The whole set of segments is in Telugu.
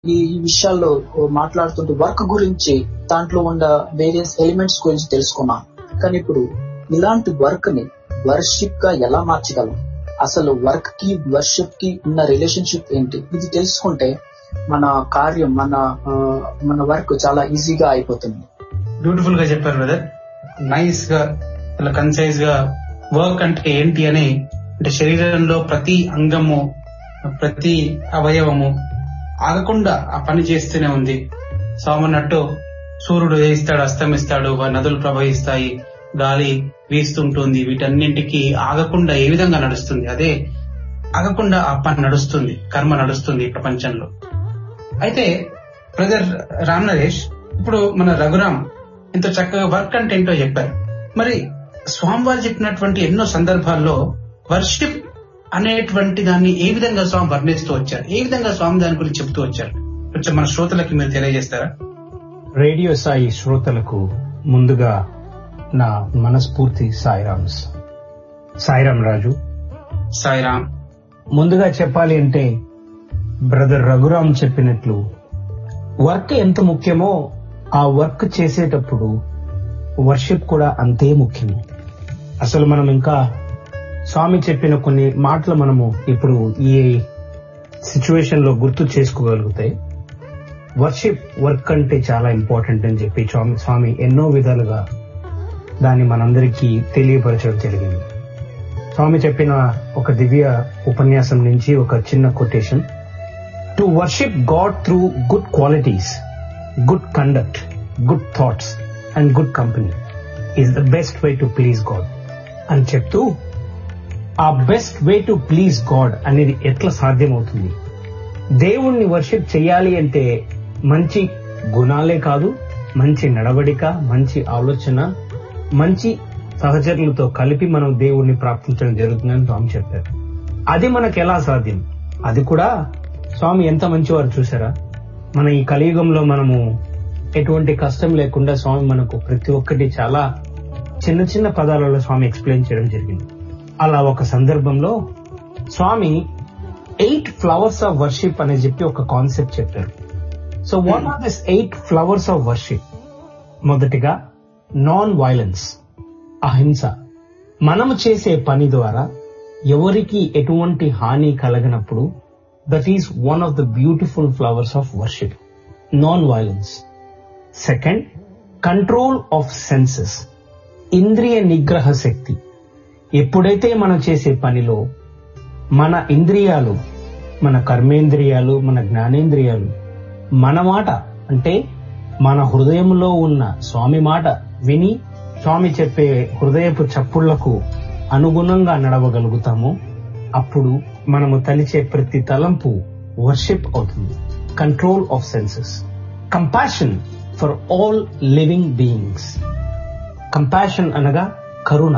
ఈ విషయాల్లో మాట్లాడుతుంటూ వర్క్ గురించి, దాంట్లో ఉన్న వేరియస్ ఎలిమెంట్స్ గురించి తెలుసుకున్నాం. కానీ ఇప్పుడు ఇలాంటి వర్క్ ని వర్షిప్ గా ఎలా మార్చగలం, అసలు వర్క్ కి వర్షిప్ కి ఉన్న రిలేషన్షిప్ ఏంటి, ఇది తెలుసుకుంటే మన కార్యం, మన వర్క్ చాలా ఈజీగా అయిపోతుంది. బ్యూటిఫుల్ గా చెప్పారు బ్రదర్. నైస్ గా, చాలా కన్సైజ్ గా వర్క్ అంటే ఏంటి అని, అంటే శరీరంలో ప్రతి అంగము, ప్రతి అవయవము ఆగకుండా ఆ పని చేస్తూనే ఉంది. సామన్నట్టు సూర్యుడు ఉదయిస్తాడు, అస్తమిస్తాడు, నదులు ప్రవహిస్తాయి, గాలి వీస్తుంటుంది, వీటన్నింటికి ఆగకుండా ఏ విధంగా నడుస్తుంది, అదే ఆగకుండా ఆ పని నడుస్తుంది, కర్మ నడుస్తుంది ప్రపంచంలో. అయితే బ్రదర్ రామ్ నరేష్, ఇప్పుడు మన రఘురామ్ ఇంత చక్కగా వర్క్ అంటే ఏంటో చెప్పారు. మరి స్వామివారు చెప్పినటువంటి ఎన్నో సందర్భాల్లో వర్షిప్ అనేటువంటి దాన్ని ఏ విధంగా స్వామి వర్ణిస్తూ వచ్చారు, ఏ విధంగా స్వామి దాని గురించి చెప్తూ వచ్చారు, కొంచెం మన శ్రోతలకి మీరు తెలియజేస్తారా? రేడియో సాయి శ్రోతలకు ముందుగా నా మనస్ఫూర్తి సాయిరామ్స్. సాయిరామ్ రాజు. సాయిరామ్. ముందుగా చెప్పాలి అంటే బ్రదర్ రఘురామ్ చెప్పినట్లు వర్క్ ఎంత ముఖ్యమో ఆ వర్క్ చేసేటప్పుడు వర్షిప్ కూడా అంతే ముఖ్యం. అసలు మనం ఇంకా స్వామి చెప్పిన కొన్ని మాటలు మనము ఇప్పుడు ఈ సిచ్యువేషన్ లో గుర్తు చేసుకోగలిగితే, వర్షిప్ వర్క్ అంటే చాలా ఇంపార్టెంట్ అని చెప్పి స్వామి ఎన్నో విధాలుగా దాన్ని మనందరికీ తెలియపరచడం జరిగింది. స్వామి చెప్పిన ఒక దివ్య ఉపన్యాసం నుంచి ఒక చిన్న quotation: to worship God through good qualities, good conduct, good thoughts and good company is the best way to please God అని చెప్తూ, ఆ best way to please God అనేది ఎట్లా సాధ్యమవుతుంది, దేవుణ్ణి వర్షిప్ చేయాలి అంటే మంచి గుణాలే కాదు, మంచి నడవడిక, మంచి ఆలోచన, మంచి సహచరులతో కలిపి మనం దేవుణ్ణి ప్రార్థించడం జరుగుతుందని స్వామి చెప్పారు. అది మనకు ఎలా సాధ్యం? అది కూడా స్వామి ఎంత మంచివారు చూసారా. మన ఈ కలియుగంలో మనము ఎటువంటి కష్టం లేకుండా స్వామి మనకు ప్రతి ఒక్కటి చాలా చిన్న చిన్న పదాలలో స్వామి ఎక్స్ప్లెయిన్ చేయడం జరిగింది. అలా ఒక సందర్భంలో స్వామి 8 ఫ్లవర్స్ ఆఫ్ వర్షిప్ అని చెప్పి ఒక కాన్సెప్ట్ చెప్పారు. So what are this 8 flowers of worship? మొదటిగా నాన్ వైలెన్స్, అహింస. మనము చేసే పని ద్వారా ఎవరికి ఎటువంటి హాని కలగనప్పుడు that is one of the beautiful flowers of worship, non violence. Second, control of senses, ఇంద్రియ నిగ్రహ శక్తి. ఎప్పుడైతే మనం చేసే పనిలో మన ఇంద్రియాలు, మన కర్మేంద్రియాలు, మన జ్ఞానేంద్రియాలు మన మాట అంటే మన హృదయంలో ఉన్న స్వామి మాట విని స్వామి చెప్పే హృదయపు చప్పుళ్లకు అనుగుణంగా నడవగలుగుతామో అప్పుడు మనము తలిచే ప్రతి తలంపు వర్షిప్ అవుతుంది. Control of senses. Compassion for all living beings. Compassion అనగా కరుణ.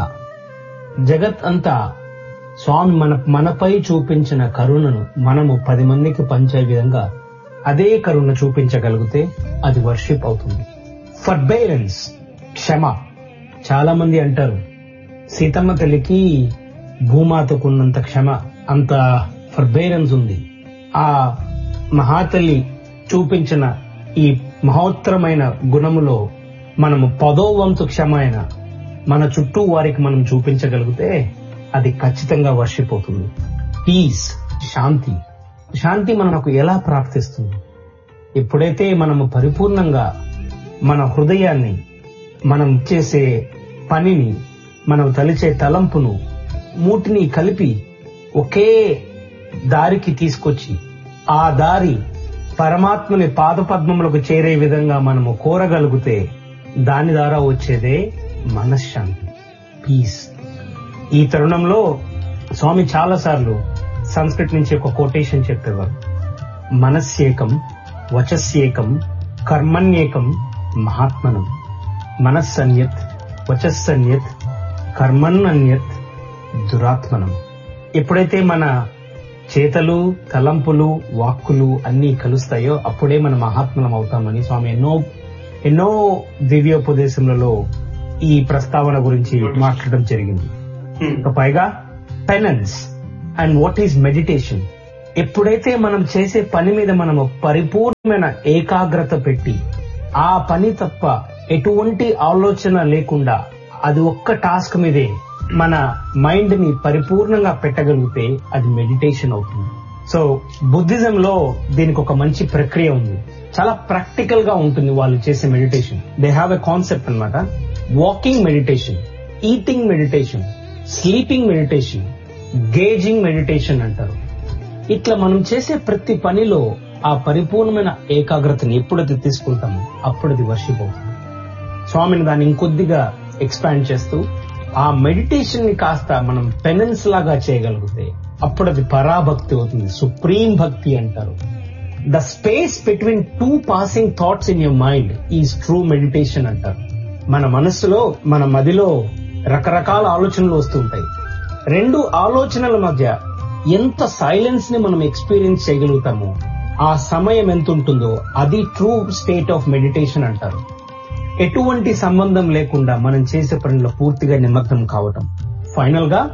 జగత్ అంతా స్వామి మనపై చూపించిన కరుణను మనము 10 మందికి పంచే విధంగా అదే కరుణ చూపించగలిగితే అది వర్షిప్ అవుతుంది. ఫర్బేరెన్స్, క్షమ. చాలా మంది అంటారు సీతమ్మ తల్లికి భూమాతకున్నంత క్షమ, అంత ఫర్బేరెన్స్ ఉంది. ఆ మహాతల్లి చూపించిన ఈ మహోత్తరమైన గుణములో మనము 10వ వంతు క్షమ అయిన మన చుట్టూ వారికి మనం చూపించగలిగితే అది ఖచ్చితంగా వర్షిప్ అవుతుంది. పీస్, శాంతి. శాంతి మనకు ఎలా ప్రాప్తిస్తుంది? ఎప్పుడైతే మనము పరిపూర్ణంగా మన హృదయాన్ని, మనం చేసే పనిని, మనం తలిచే తలంపును మూటిని కలిపి ఒకే దారికి తీసుకొచ్చి ఆ దారి పరమాత్మని పాదపద్మములకు చేరే విధంగా మనము కోరగలిగితే దాని ద్వారా వచ్చేదే మనశ్శాంతి, పీస్. ఈ తరుణంలో స్వామి చాలా సార్లు సంస్కృత్ నుంచి ఒక కొటేషన్ చెప్పేవారు: మనస్యేకం వచస్యేకం కర్మణ్యేకం మహాత్మనం. మనస్సన్యత్ వచస్సన్యత్ కర్మణ్యత్ దురాత్మనం. ఎప్పుడైతే మన చేతలు, తలంపులు, వాక్కులు అన్నీ కలుస్తాయో అప్పుడే మన మహాత్మలం అవుతామని స్వామి ఎన్నో దివ్యోపదేశములలో ఈ ప్రస్తావన గురించి మాట్లాడడం జరిగింది. పైగా penance and what is meditation. ఎప్పుడైతే మనం చేసే పని మీద మనము పరిపూర్ణమైన ఏకాగ్రత పెట్టి ఆ పని తప్ప ఎటువంటి ఆలోచన లేకుండా అది ఒక్క టాస్క్ మీదే మన మైండ్ ని పరిపూర్ణంగా పెట్టగలిగితే అది మెడిటేషన్ అవుతుంది. సో బుద్ధిజంలో దీనికి ఒక మంచి ప్రక్రియ ఉంది. చాలా ప్రాక్టికల్ గా ఉంటుంది వాళ్ళు చేసే meditation. They have a concept అన్నమాట. Walking meditation, eating meditation, sleeping meditation, gauging meditation అంటారు. ఇట్లా మనం చేసే ప్రతి పనిలో ఆ పరిపూర్ణమైన ఏకాగ్రతని ఎప్పుడైతే తీసుకుంటామో అప్పుడు అది వర్షిప్ అవుతుంది. స్వామిని దాన్ని ఇంకొద్దిగా ఎక్స్పాండ్ చేస్తూ ఆ మెడిటేషన్ ని కాస్త మనం పెనెన్స్ లాగా చేయగలిగితే అప్పుడు అది పరాభక్తి అవుతుంది. సుప్రీం భక్తి అంటారు. The space between two passing thoughts in your mind is true meditation అంటారు. మన మనస్సులో మన మదిలో రకరకాల ఆలోచనలు వస్తుంటాయి. రెండు ఆలోచనల మధ్య ఎంత సైలెన్స్ ని మనం ఎక్స్పీరియన్స్ చేయగలుగుతామో ఆ సమయం ఎంత ఉంటుందో అది ట్రూ స్టేట్ ఆఫ్ మెడిటేషన్ అంటారు. ఎటువంటి సంబంధం లేకుండా మనం చేసే పనిలో పూర్తిగా నిమగ్నం కావటం. ఫైనల్ గా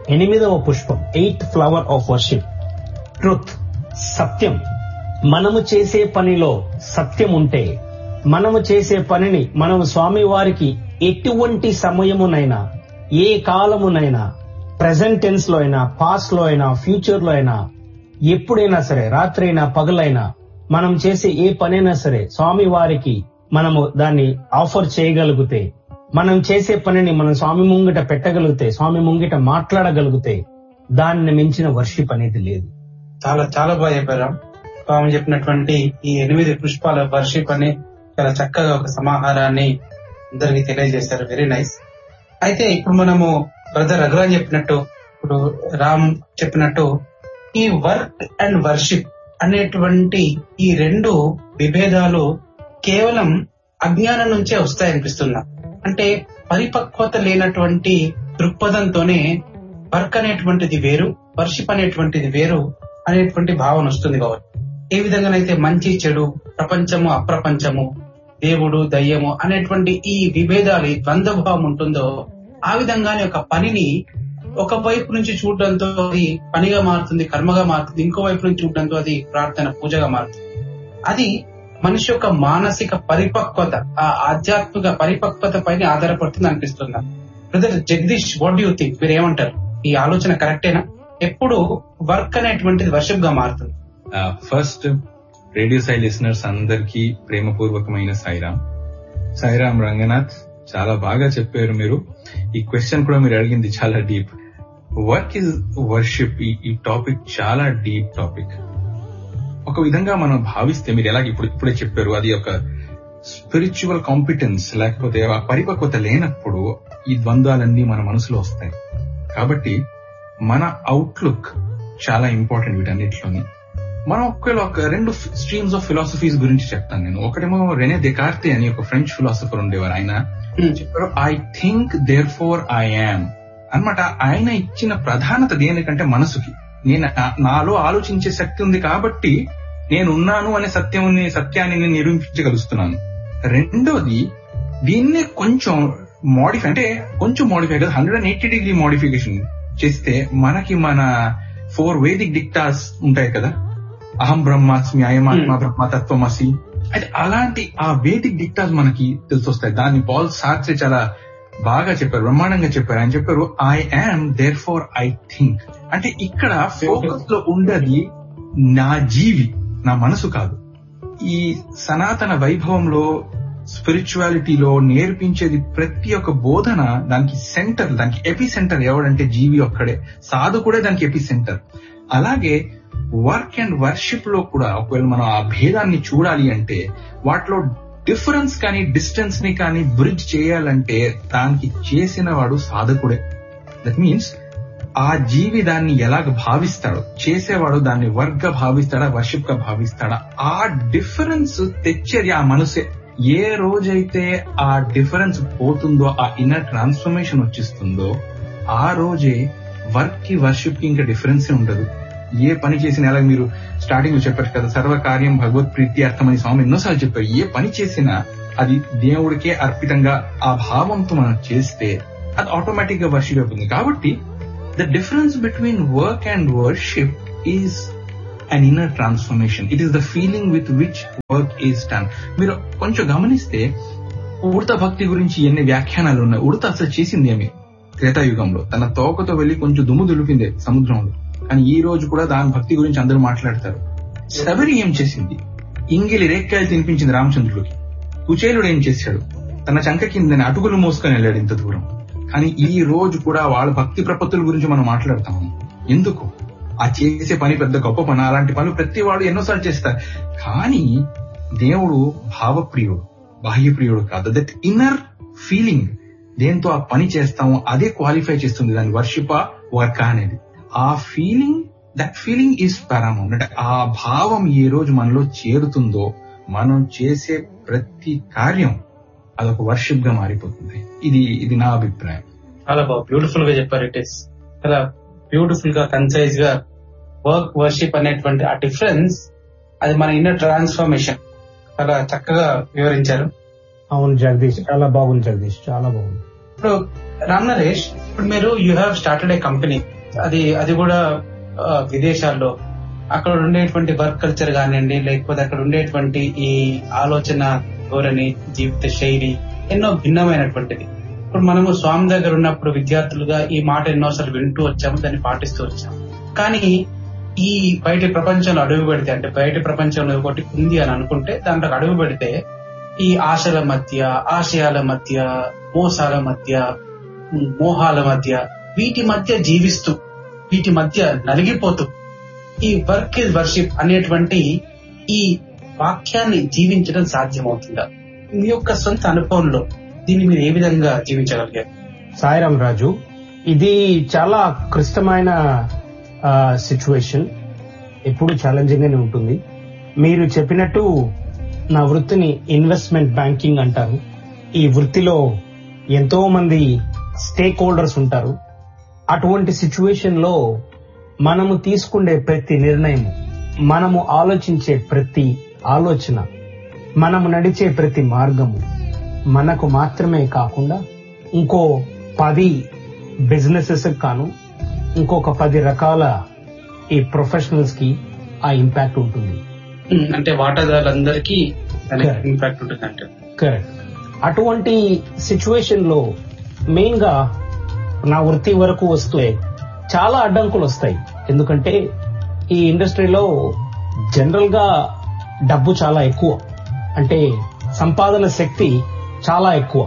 8వ పుష్పం, 8th flower of worship, truth, సత్యం. మనము చేసే పనిలో సత్యం ఉంటే, మనము చేసే పనిని మనము స్వామి వారికి ఎటువంటి సమయమునైనా, ఏ కాలమునైనా, ప్రెజెంట్ టెన్స్ లో అయినా, పాస్ట్ లో అయినా, ఫ్యూచర్ లో అయినా, ఎప్పుడైనా సరే, రాత్రి అయినా పగలైనా, మనం చేసే ఏ పనైనా సరే స్వామి వారికి మనము దాన్ని ఆఫర్ చేయగలిగితే, మనం చేసే పనిని మనం స్వామి ముంగిట పెట్టగలిగితే, స్వామి ముంగిట మాట్లాడగలిగితే దాన్ని మించిన వర్షిప్ అనేది లేదు. చాలా చాలా బాగా చెప్పారు. స్వామి చెప్పినటువంటి ఈ 8 పుష్పాల వర్షిప్ అని చాలా చక్కగా ఒక సమాహారాన్ని అందరికి తెలియజేశారు. Very nice. అయితే ఇప్పుడు మనము బ్రదర్ రఘురాజ్ చెప్పినట్టు, ఇప్పుడు రామ్ చెప్పినట్టు ఈ వర్క్ అండ్ వర్షిప్ అనేటువంటి ఈ రెండు విభేదాలు కేవలం అజ్ఞానం నుంచే వస్తాయనిపిస్తున్నా. అంటే పరిపక్వత లేనటువంటి దృక్పథంతోనే వర్క్ అనేటువంటిది వేరు, వర్షిప్ అనేటువంటిది వేరు అనేటువంటి భావన వస్తుంది కాబట్టి, ఏ విధంగానైతే మంచి చెడు, ప్రపంచము అప్రపంచము, దేవుడు దయ్యము అనేటువంటి ఈ విభేదాలు, ఈ ద్వంద్వభావం ఉంటుందో ఆ విధంగానే ఒక పనిని ఒక వైపు నుంచి చూడడంతో అది పనిగా మారుతుంది, కర్మగా మారుతుంది. ఇంకో వైపు నుంచి చూడడంతో అది ప్రార్థన, పూజగా మారుతుంది. అది మనిషి యొక్క మానసిక పరిపక్వత, ఆ ఆధ్యాత్మిక పరిపక్వత పైన ఆధారపడుతుంది అనిపిస్తుంది. Brother Jagadish, what do you think? మీరు ఏమంటారు? ఈ ఆలోచన కరెక్టేనా? ఎప్పుడు వర్క్ అనేటువంటిది వర్షిప్ గా మారుతుంది? ఫస్ట్ రేడియో సాయి లిసనర్స్ అందరికీ ప్రేమపూర్వకమైన సాయిరామ్ రంగనాథ్, చాలా బాగా చెప్పారు మీరు. ఈ క్వశ్చన్ కూడా మీరు అడిగింది చాలా డీప్. వర్క్ ఇస్ వర్షిప్, ఈ టాపిక్ చాలా డీప్ టాపిక్. ఒక విధంగా మనం భావిస్తే, మీరు ఎలాగ ఇప్పుడే చెప్పారు, అది ఒక స్పిరిచువల్ కాంపిటెన్స్ లేకపోతే ఆ పరిపక్వత లేనప్పుడు ఈ ద్వంద్వాలన్నీ మన మనసులో వస్తాయి. కాబట్టి మన అవుట్లుక్ చాలా ఇంపార్టెంట్ వీటన్నిటిలోని. మనం ఒకవేళ ఒక 2 స్ట్రీమ్స్ ఆఫ్ ఫిలాసఫీస్ గురించి చెప్తాను నేను. ఒకటేమో రెనే డెకార్తే అని ఒక ఫ్రెంచ్ ఫిలాసఫర్ ఉండేవారు. ఆయన చెప్పారు, I think there four I am అన్నమాట. ఆయన ఇచ్చిన ప్రధానత దేనికంటే మనసుకి. నేను నాలో ఆలోచించే శక్తి ఉంది కాబట్టి నేనున్నాను అనే సత్యాన్ని నేను నిరూపించగలుగుతున్నాను. రెండోది, దీన్నే కొంచెం మోడిఫై, అంటే కొంచెం మోడిఫై కదా, 180 డిగ్రీ మోడిఫికేషన్ చేస్తే మనకి మన 4 వేదిక్ డిక్టాస్ ఉంటాయి కదా, అహం బ్రహ్మాస్మి, అయమాత్మ బ్రహ్మ తత్వమసి. అయితే అలాంటి ఆ వేదిక్ డిక్టాస్ మనకి తెలిసొస్తాయి. దాన్ని పాల్ సార్ట్రే చాలా బాగా చెప్పారు, బ్రహ్మాండంగా చెప్పారు. ఆయన చెప్పారు, I am there four I think. అంటే ఇక్కడ ఫోకస్ లో ఉండేది నా జీవి, నా మనసు కాదు. ఈ సనాతన వైభవంలో, స్పిరిచువాలిటీలో నేర్పించేది ప్రతి ఒక్క బోధన దానికి సెంటర్, దానికి ఎపి సెంటర్ ఎవడంటే జీవి ఒక్కడే, సాధకుడే దానికి ఎపి సెంటర్. అలాగే వర్క్ అండ్ వర్షిప్ లో కూడా ఒకవేళ మనం ఆ భేదాన్ని చూడాలి అంటే, వాటిలో డిఫరెన్స్ కానీ డిస్టెన్స్ ని కానీ బ్రిడ్జ్ చేయాలంటే దానికి చేసిన వాడు సాధకుడే. దట్ మీన్స్ ఆ జీవి దాన్ని ఎలాగ భావిస్తాడో, చేసేవాడు దాన్ని వర్క్ గా భావిస్తాడా, వర్షిప్ గా భావిస్తాడా, ఆ డిఫరెన్స్ తెచ్చేది ఆ మనసే. ఏ రోజైతే ఆ డిఫరెన్స్ పోతుందో, ఆ ఇన్నర్ ట్రాన్స్ఫర్మేషన్ వచ్చిస్తుందో, ఆ రోజే వర్క్ కి వర్షిప్ కి ఇంకా డిఫరెన్స్ ఉండదు. ఏ పని చేసినా, అలాగే మీరు స్టార్టింగ్ లో చెప్పారు కదా, సర్వకార్యం భగవత్ ప్రీతి అర్థమని స్వామి ఎన్నోసార్లు చెప్పారు. ఏ పని చేసినా అది దేవుడికే అర్పితంగా ఆ భావంతో మనం చేస్తే అది ఆటోమేటిక్ గా వర్షిప్ అవుతుంది. కాబట్టి the difference between work and worship is an inner transformation. It is the feeling with which work is done. మీరు కొంచెం గమనిస్తే ఉడత భక్తి గురించి ఎన్ని వ్యాఖ్యానాలు ఉన్నాయి. ఉడత అసలు చేసింది ఏమి త్రేతాయుగంలో తన తోకతో వెళ్లి కొంచెం దుమ్ము దులిపింది సముద్రంలో. కానీ ఈ రోజు కూడా దాని భక్తి గురించి అందరూ మాట్లాడతారు. శబరి ఏం చేసింది? ఇంగిలి రేక్కాయలు తినిపించింది రామచంద్రుడికి. కుచేలుడు ఏం చేశాడు? తన చంక కిందని అటుకులు మోసుకొని వెళ్ళాడు ఇంత దూరం. కానీ ఈ రోజు కూడా వాళ్ళ భక్తి ప్రపత్తుల గురించి మనం మాట్లాడతాము. ఎందుకు? ఆ చేసే పని పెద్ద గొప్ప పని, అలాంటి పనులు ప్రతి వాడు ఎన్నోసార్లు చేస్తారు. కానీ దేవుడు భావప్రియుడు, బాహ్యప్రియుడు కాదు. దట్ ఇన్నర్ ఫీలింగ్ దేంతో ఆ పని చేస్తామో అదే క్వాలిఫై చేస్తుంది దాని వర్షిప్ వర్క్ అనేది. ఆ feeling, that feeling is Paramount. అంటే ఆ భావం ఏ రోజు మనలో చేరుతుందో మనం చేసే ప్రతి కార్యం అదొక వర్షిప్ గా మారిపోతుంది. ఇది నా అభిప్రాయం. చాలా బాగా బ్యూటిఫుల్ గా చెప్పారు. ఇట్ ఈస్ చాలా బ్యూటిఫుల్ గా కన్సైజ్ గా వర్క్ వర్షిప్ అనేటువంటి ఆ డిఫరెన్స్, అది మన ఇన్నర్ ట్రాన్స్ఫర్మేషన్ చాలా చక్కగా వివరించారు. అవును జగదీష్, చాలా బాగుంది జగదీష్, చాలా బాగుంది. ఇప్పుడు రామ్ నరేష్, ఇప్పుడు మీరు you have started a company, అది కూడా విదేశాల్లో. అక్కడ ఉండేటువంటి వర్క్ కల్చర్ కానివ్వండి, లేకపోతే అక్కడ ఉండేటువంటి ఈ ఆలోచన ధోరణి, జీవిత శైలి ఎన్నో భిన్నమైనటువంటిది. ఇప్పుడు మనము స్వామి దగ్గర ఉన్నప్పుడు విద్యార్థులుగా ఈ మాట ఎన్నోసార్లు వింటూ వచ్చాము, దాన్ని పాటిస్తూ వచ్చాము. కానీ ఈ బయట ప్రపంచంలో అడుగు పెడితే, అంటే బయట ప్రపంచంలో ఒకటి ఉంది అని అనుకుంటే దాంట్లో అడుగు పెడితే ఈ ఆశల మధ్య, ఆశయాల మధ్య, మోసాల మధ్య, మోహాల మధ్య, వీటి మధ్య జీవిస్తూ, వీటి మధ్య నలిగిపోతూ ఈ వర్క్ ఇస్ వర్షిప్ అనేటువంటి ఈ వాక్యాన్ని జీవించడం సాధ్యమవుతుందా? మీ యొక్క సొంత అనుభవంలో దీన్ని మీరు ఏ విధంగా జీవించగలిగారు? సాయిరాం రాజు, ఇది చాలా క్లిష్టమైన సిచ్యువేషన్, ఎప్పుడు ఛాలెంజింగ్ గానే ఉంటుంది. మీరు చెప్పినట్టు నా వృత్తిని ఇన్వెస్ట్మెంట్ బ్యాంకింగ్ అంటారు. ఈ వృత్తిలో ఎంతో మంది స్టేక్ హోల్డర్స్ ఉంటారు. అటువంటి సిచ్యువేషన్ లో మనము తీసుకునే ప్రతి నిర్ణయం, మనము ఆలోచించే ప్రతి ఆలోచన, మనము నడిచే ప్రతి మార్గము మనకు మాత్రమే కాకుండా ఇంకో 10 బిజినెసెస్ కాను, ఇంకొక 10 రకాల ఈ ప్రొఫెషనల్స్ కి ఆ ఇంపాక్ట్ ఉంటుంది. అంటే వాటాదారులందరికీ ఇంపాక్ట్ ఉంటుంది అంటే కరెక్ట్. అటువంటి సిచ్యువేషన్ లో మెయిన్ గా నా వృత్తి వరకు వస్తే చాలా అడ్డంకులు వస్తాయి. ఎందుకంటే ఈ ఇండస్ట్రీలో జనరల్ గా డబ్బు చాలా ఎక్కువ, అంటే సంపాదన శక్తి చాలా ఎక్కువ.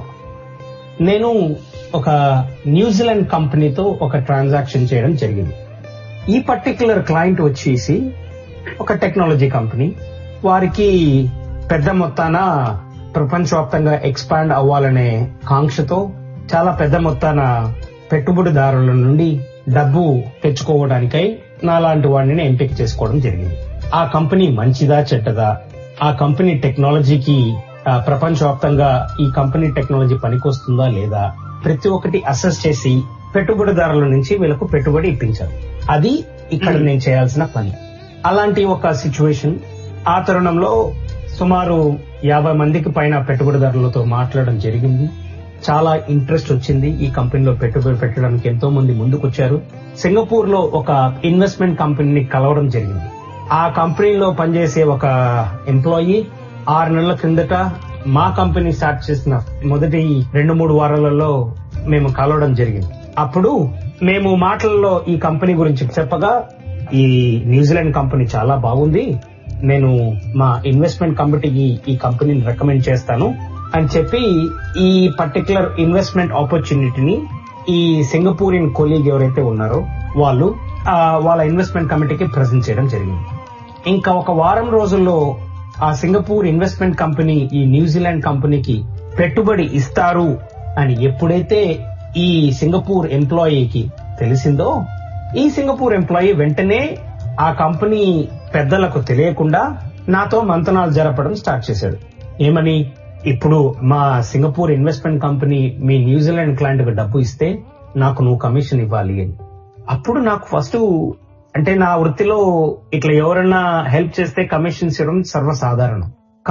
నేను ఒక న్యూజిలాండ్ కంపెనీతో ఒక ట్రాన్సాక్షన్ చేయడం జరిగింది. ఈ పర్టిక్యులర్ క్లయింట్ వచ్చేసి ఒక టెక్నాలజీ కంపెనీ. వారికి పెద్ద మొత్తాన ప్రపంచవ్యాప్తంగా ఎక్స్పాండ్ అవ్వాలనే కాంక్షతో చాలా పెద్ద మొత్తాన పెట్టుబడిదారుల నుండి డబ్బు తెచ్చుకోవడానికై నాలాంటి వాడిని ఎంపిక చేసుకోవడం జరిగింది. ఆ కంపెనీ మంచిదా చెడ్డదా, ఆ కంపెనీ టెక్నాలజీకి ప్రపంచవ్యాప్తంగా ఈ కంపెనీ టెక్నాలజీ పనికొస్తుందా లేదా, ప్రతి ఒక్కటి అసెస్ చేసి పెట్టుబడిదారుల నుంచి వీళ్ళకు పెట్టుబడి ఇప్పించాలి. అది ఇక్కడ నేను చేయాల్సిన పని. అలాంటి ఒక సిచ్యువేషన్. ఆ తరుణంలో సుమారు 50 మందికి పైన పెట్టుబడిదారులతో మాట్లాడడం జరిగింది. చాలా ఇంట్రెస్ట్ వచ్చింది. ఈ కంపెనీలో పెట్టుబడి పెట్టడానికి ఎంతో మంది ముందుకొచ్చారు. సింగపూర్ లో ఒక ఇన్వెస్ట్మెంట్ కంపెనీని కలవడం జరిగింది. ఆ కంపెనీలో పనిచేసే ఒక ఎంప్లాయీ 6 నెలల కిందట మా కంపెనీ స్టార్ట్ చేసిన మొదటి 2-3 వారాలలో మేము కలవడం జరిగింది. అప్పుడు మేము మాటల్లో ఈ కంపెనీ గురించి చెప్పగా, ఈ న్యూజిలాండ్ కంపెనీ చాలా బాగుంది, నేను మా ఇన్వెస్ట్మెంట్ కమిటీకి ఈ కంపెనీని రికమెండ్ చేస్తాను అని చెప్పి ఈ పర్టికులర్ ఇన్వెస్ట్మెంట్ ఆపర్చునిటీని ఈ సింగపూరియన్ కొలీగ్ ఎవరైతే ఉన్నారో వాళ్ళు వాళ్ళ ఇన్వెస్ట్మెంట్ కమిటీకి ప్రెజెంట్ చేయడం జరిగింది. ఇంకా ఒక వారం రోజుల్లో ఆ సింగపూర్ ఇన్వెస్ట్మెంట్ కంపెనీ ఈ న్యూజిలాండ్ కంపెనీకి పెట్టుబడి ఇస్తారు అని ఎప్పుడైతే ఈ సింగపూర్ ఎంప్లాయీకి తెలిసిందో, ఈ సింగపూర్ ఎంప్లాయీ వెంటనే ఆ కంపెనీ పెద్దలకు తెలియకుండా నాతో మంతనాలు జరపడం స్టార్ట్ చేశాడు. ఏమని, ఇప్పుడు మా సింగపూర్ ఇన్వెస్ట్మెంట్ కంపెనీ మీ న్యూజిలాండ్ క్లయింట్ కు డబ్బు ఇస్తే నాకు నువ్వు కమిషన్ ఇవ్వాలి అని. అప్పుడు నాకు ఫస్ట్, అంటే నా వృత్తిలో ఇట్లా ఎవరైనా హెల్ప్ చేస్తే కమిషన్స్ ఇవ్వడం సర్వసాధారణం.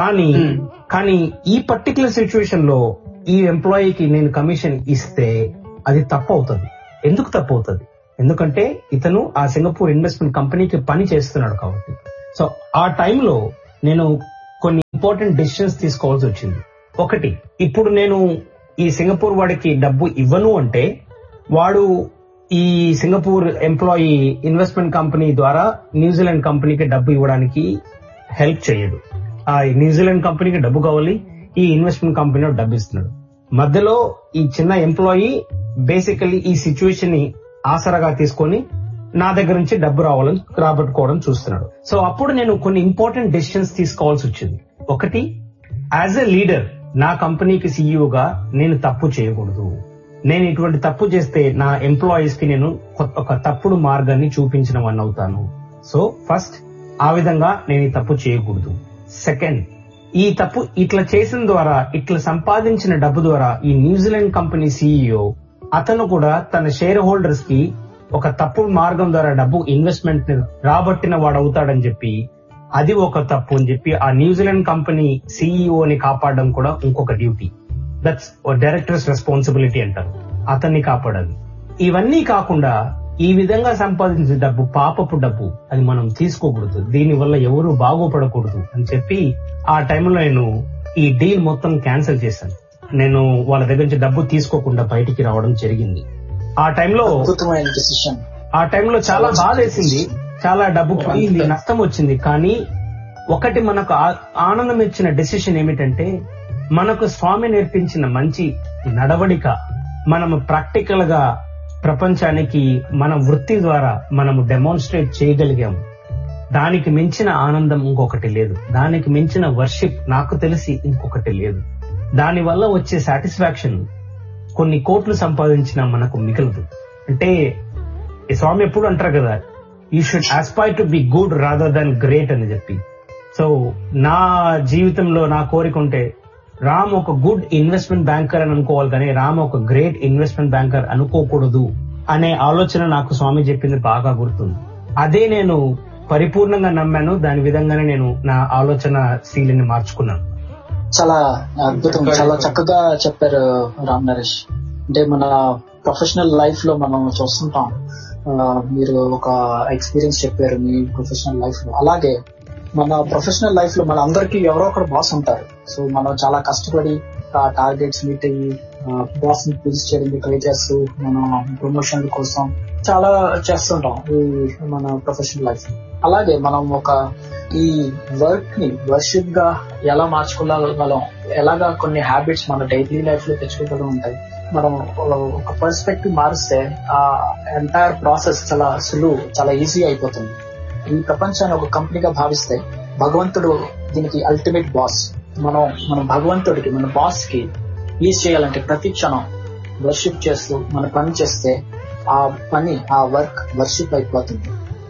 కానీ ఈ పర్టికులర్ సిచ్యువేషన్ లో ఈ ఎంప్లాయీకి నేను కమిషన్ ఇస్తే అది తప్పు అవుతుంది. ఎందుకు తప్పు అవుతుంది? ఎందుకంటే ఇతను ఆ సింగపూర్ ఇన్వెస్ట్మెంట్ కంపెనీకి పని చేస్తున్నాడు కాబట్టి. సో ఆ టైంలో నేను కొన్ని ఇంపార్టెంట్ డెసిషన్స్ తీసుకోవాల్సి వచ్చింది. ఒకటి, ఇప్పుడు నేను ఈ సింగపూర్ వాడికి డబ్బు ఇవ్వను అంటే వాడు ఈ సింగపూర్ ఎంప్లాయీ ఇన్వెస్ట్మెంట్ కంపెనీ ద్వారా న్యూజిలాండ్ కంపెనీకి డబ్బు ఇవ్వడానికి హెల్ప్ చేయడు. ఆ న్యూజిలాండ్ కంపెనీకి డబ్బు కావాలి, ఈ ఇన్వెస్ట్మెంట్ కంపెనీ డబ్బు ఇస్తున్నాడు. మధ్యలో ఈ చిన్న ఎంప్లాయీ బేసికలీ ఈ సిచ్యువేషన్ ని ఆసరాగా తీసుకొని నా దగ్గర నుంచి డబ్బు రాబట్టుకోవడం చూస్తున్నాడు. సో అప్పుడు నేను కొన్ని ఇంపార్టెంట్ డెసిషన్స్ తీసుకోవాల్సి వచ్చింది. ఒకటి, యాజ్ ఎ లీడర్ నా కంపెనీకి సీఈఓగా నేను తప్పు చేయకూడదు. నేను ఇటువంటి తప్పు చేస్తే నా ఎంప్లాయీస్ కి నేను ఒక తప్పుడు మార్గాన్ని చూపించిన వాడిని అవుతాను. సో ఫస్ట్ ఆ విధంగా నేను ఈ తప్పు చేయకూడదు. సెకండ్, ఈ తప్పు ఇట్లా చేసిన ద్వారా, ఇట్లా సంపాదించిన డబ్బు ద్వారా ఈ న్యూజిలాండ్ కంపెనీ సీఈఓ అతను కూడా తన షేర్ హోల్డర్స్ కి ఒక తప్పుడు మార్గం ద్వారా డబ్బు ఇన్వెస్ట్మెంట్ రాబట్టిన వాడు అవుతాడని చెప్పి, అది ఒక తప్పు అని చెప్పి ఆ న్యూజిలాండ్ కంపెనీ సీఈఓని కాపాడడం కూడా ఇంకొక డ్యూటీ. దట్స్ డైరెక్టర్స్ రెస్పాన్సిబిలిటీ అంటారు, అతన్ని కాపాడాలి. ఇవన్నీ కాకుండా ఈ విధంగా సంపాదించిన డబ్బు పాపపు డబ్బు, అది మనం తీసుకోకూడదు, దీని వల్ల ఎవరు బాగుపడకూడదు అని చెప్పి ఆ టైంలో నేను ఈ డీల్ మొత్తం క్యాన్సిల్ చేశాను. నేను వాళ్ళ దగ్గర నుంచి డబ్బు తీసుకోకుండా బయటికి రావడం జరిగింది. ఆ టైంలో చాలా బాధ వేసింది, చాలా డబ్బు పోయింది, నష్టం వచ్చింది. కానీ ఒకటి మనకు ఆనందం ఇచ్చిన డెసిషన్ ఏమిటంటే, మనకు స్వామి నేర్పించిన మంచి నడవడిక మనము ప్రాక్టికల్ గా ప్రపంచానికి మన వృత్తి ద్వారా మనము డెమాన్స్ట్రేట్ చేయగలిగాము. దానికి మించిన ఆనందం ఇంకొకటి లేదు, దానికి మించిన వర్షిప్ నాకు తెలిసి ఇంకొకటి లేదు. దాని వల్ల వచ్చే సాటిస్ఫాక్షన్ కొన్ని కోట్లు సంపాదించినా మనకు మిగలదు. అంటే స్వామి ఎప్పుడు అంటారు కదా, you should Aspire to be good rather than great అని చెప్పి. సో నా జీవితంలో నా కోరిక ఉంటే రామ్ ఒక గుడ్ ఇన్వెస్ట్మెంట్ బ్యాంకర్ అని అనుకోవాలి, కానీ రామ్ ఒక గ్రేట్ ఇన్వెస్ట్మెంట్ బ్యాంకర్ అనుకోకూడదు అనే ఆలోచన నాకు స్వామి చెప్పింది బాగా గుర్తుంది. అదే నేను పరిపూర్ణంగా నమ్మాను, దాని విధంగానే నేను నా ఆలోచన శైలిని మార్చుకున్నాను. చాలా అద్భుతం, చాలా చక్కగా చెప్పారు రామ్ నరేష్. అంటే మన ప్రొఫెషనల్ లైఫ్ లో మనం చూస్తుంటాం, మీరు ఒక ఎక్స్పీరియన్స్ చెప్పారు మీ ప్రొఫెషనల్ లైఫ్ లో. అలాగే మన ప్రొఫెషనల్ లైఫ్ లో మన అందరికీ ఎవరో ఒకరు బాస్ ఉంటారు. సో మనం చాలా కష్టపడి ఆ టార్గెట్స్ మీట్ అయ్యి బాస్ ని ప్లీజ్ చేయడానికి ట్రై చేస్తూ మనం ప్రమోషన్ కోసం చాలా చేస్తుంటాం ఈ మన ప్రొఫెషనల్ లైఫ్. అలాగే మనం ఒక ఈ వర్క్ ని వర్షిప్ గా ఎలా మార్చుకోగలం, ఎలాగా కొన్ని హ్యాబిట్స్ మన డైలీ లైఫ్ లో తెచ్చుకోగలం ఉంటాయి. మనం ఒక పర్స్పెక్టివ్ మారిస్తే ఆ ఎంటైర్ ప్రాసెస్ చాలా సులువు, చాలా ఈజీ అయిపోతుంది. ఈ ప్రపంచాన్ని ఒక కంపెనీగా భావిస్తే భగవంతుడు దీనికి అల్టిమేట్ బాస్. మన భగవంతుడికి, మన బాస్ కి ఈజ్ చేయాలంటే ప్రతి క్షణం వర్షిప్ చేస్తూ మన పని చేస్తే ఆ పని, ఆ వర్క్ వర్షిప్ అయిపోతుంది.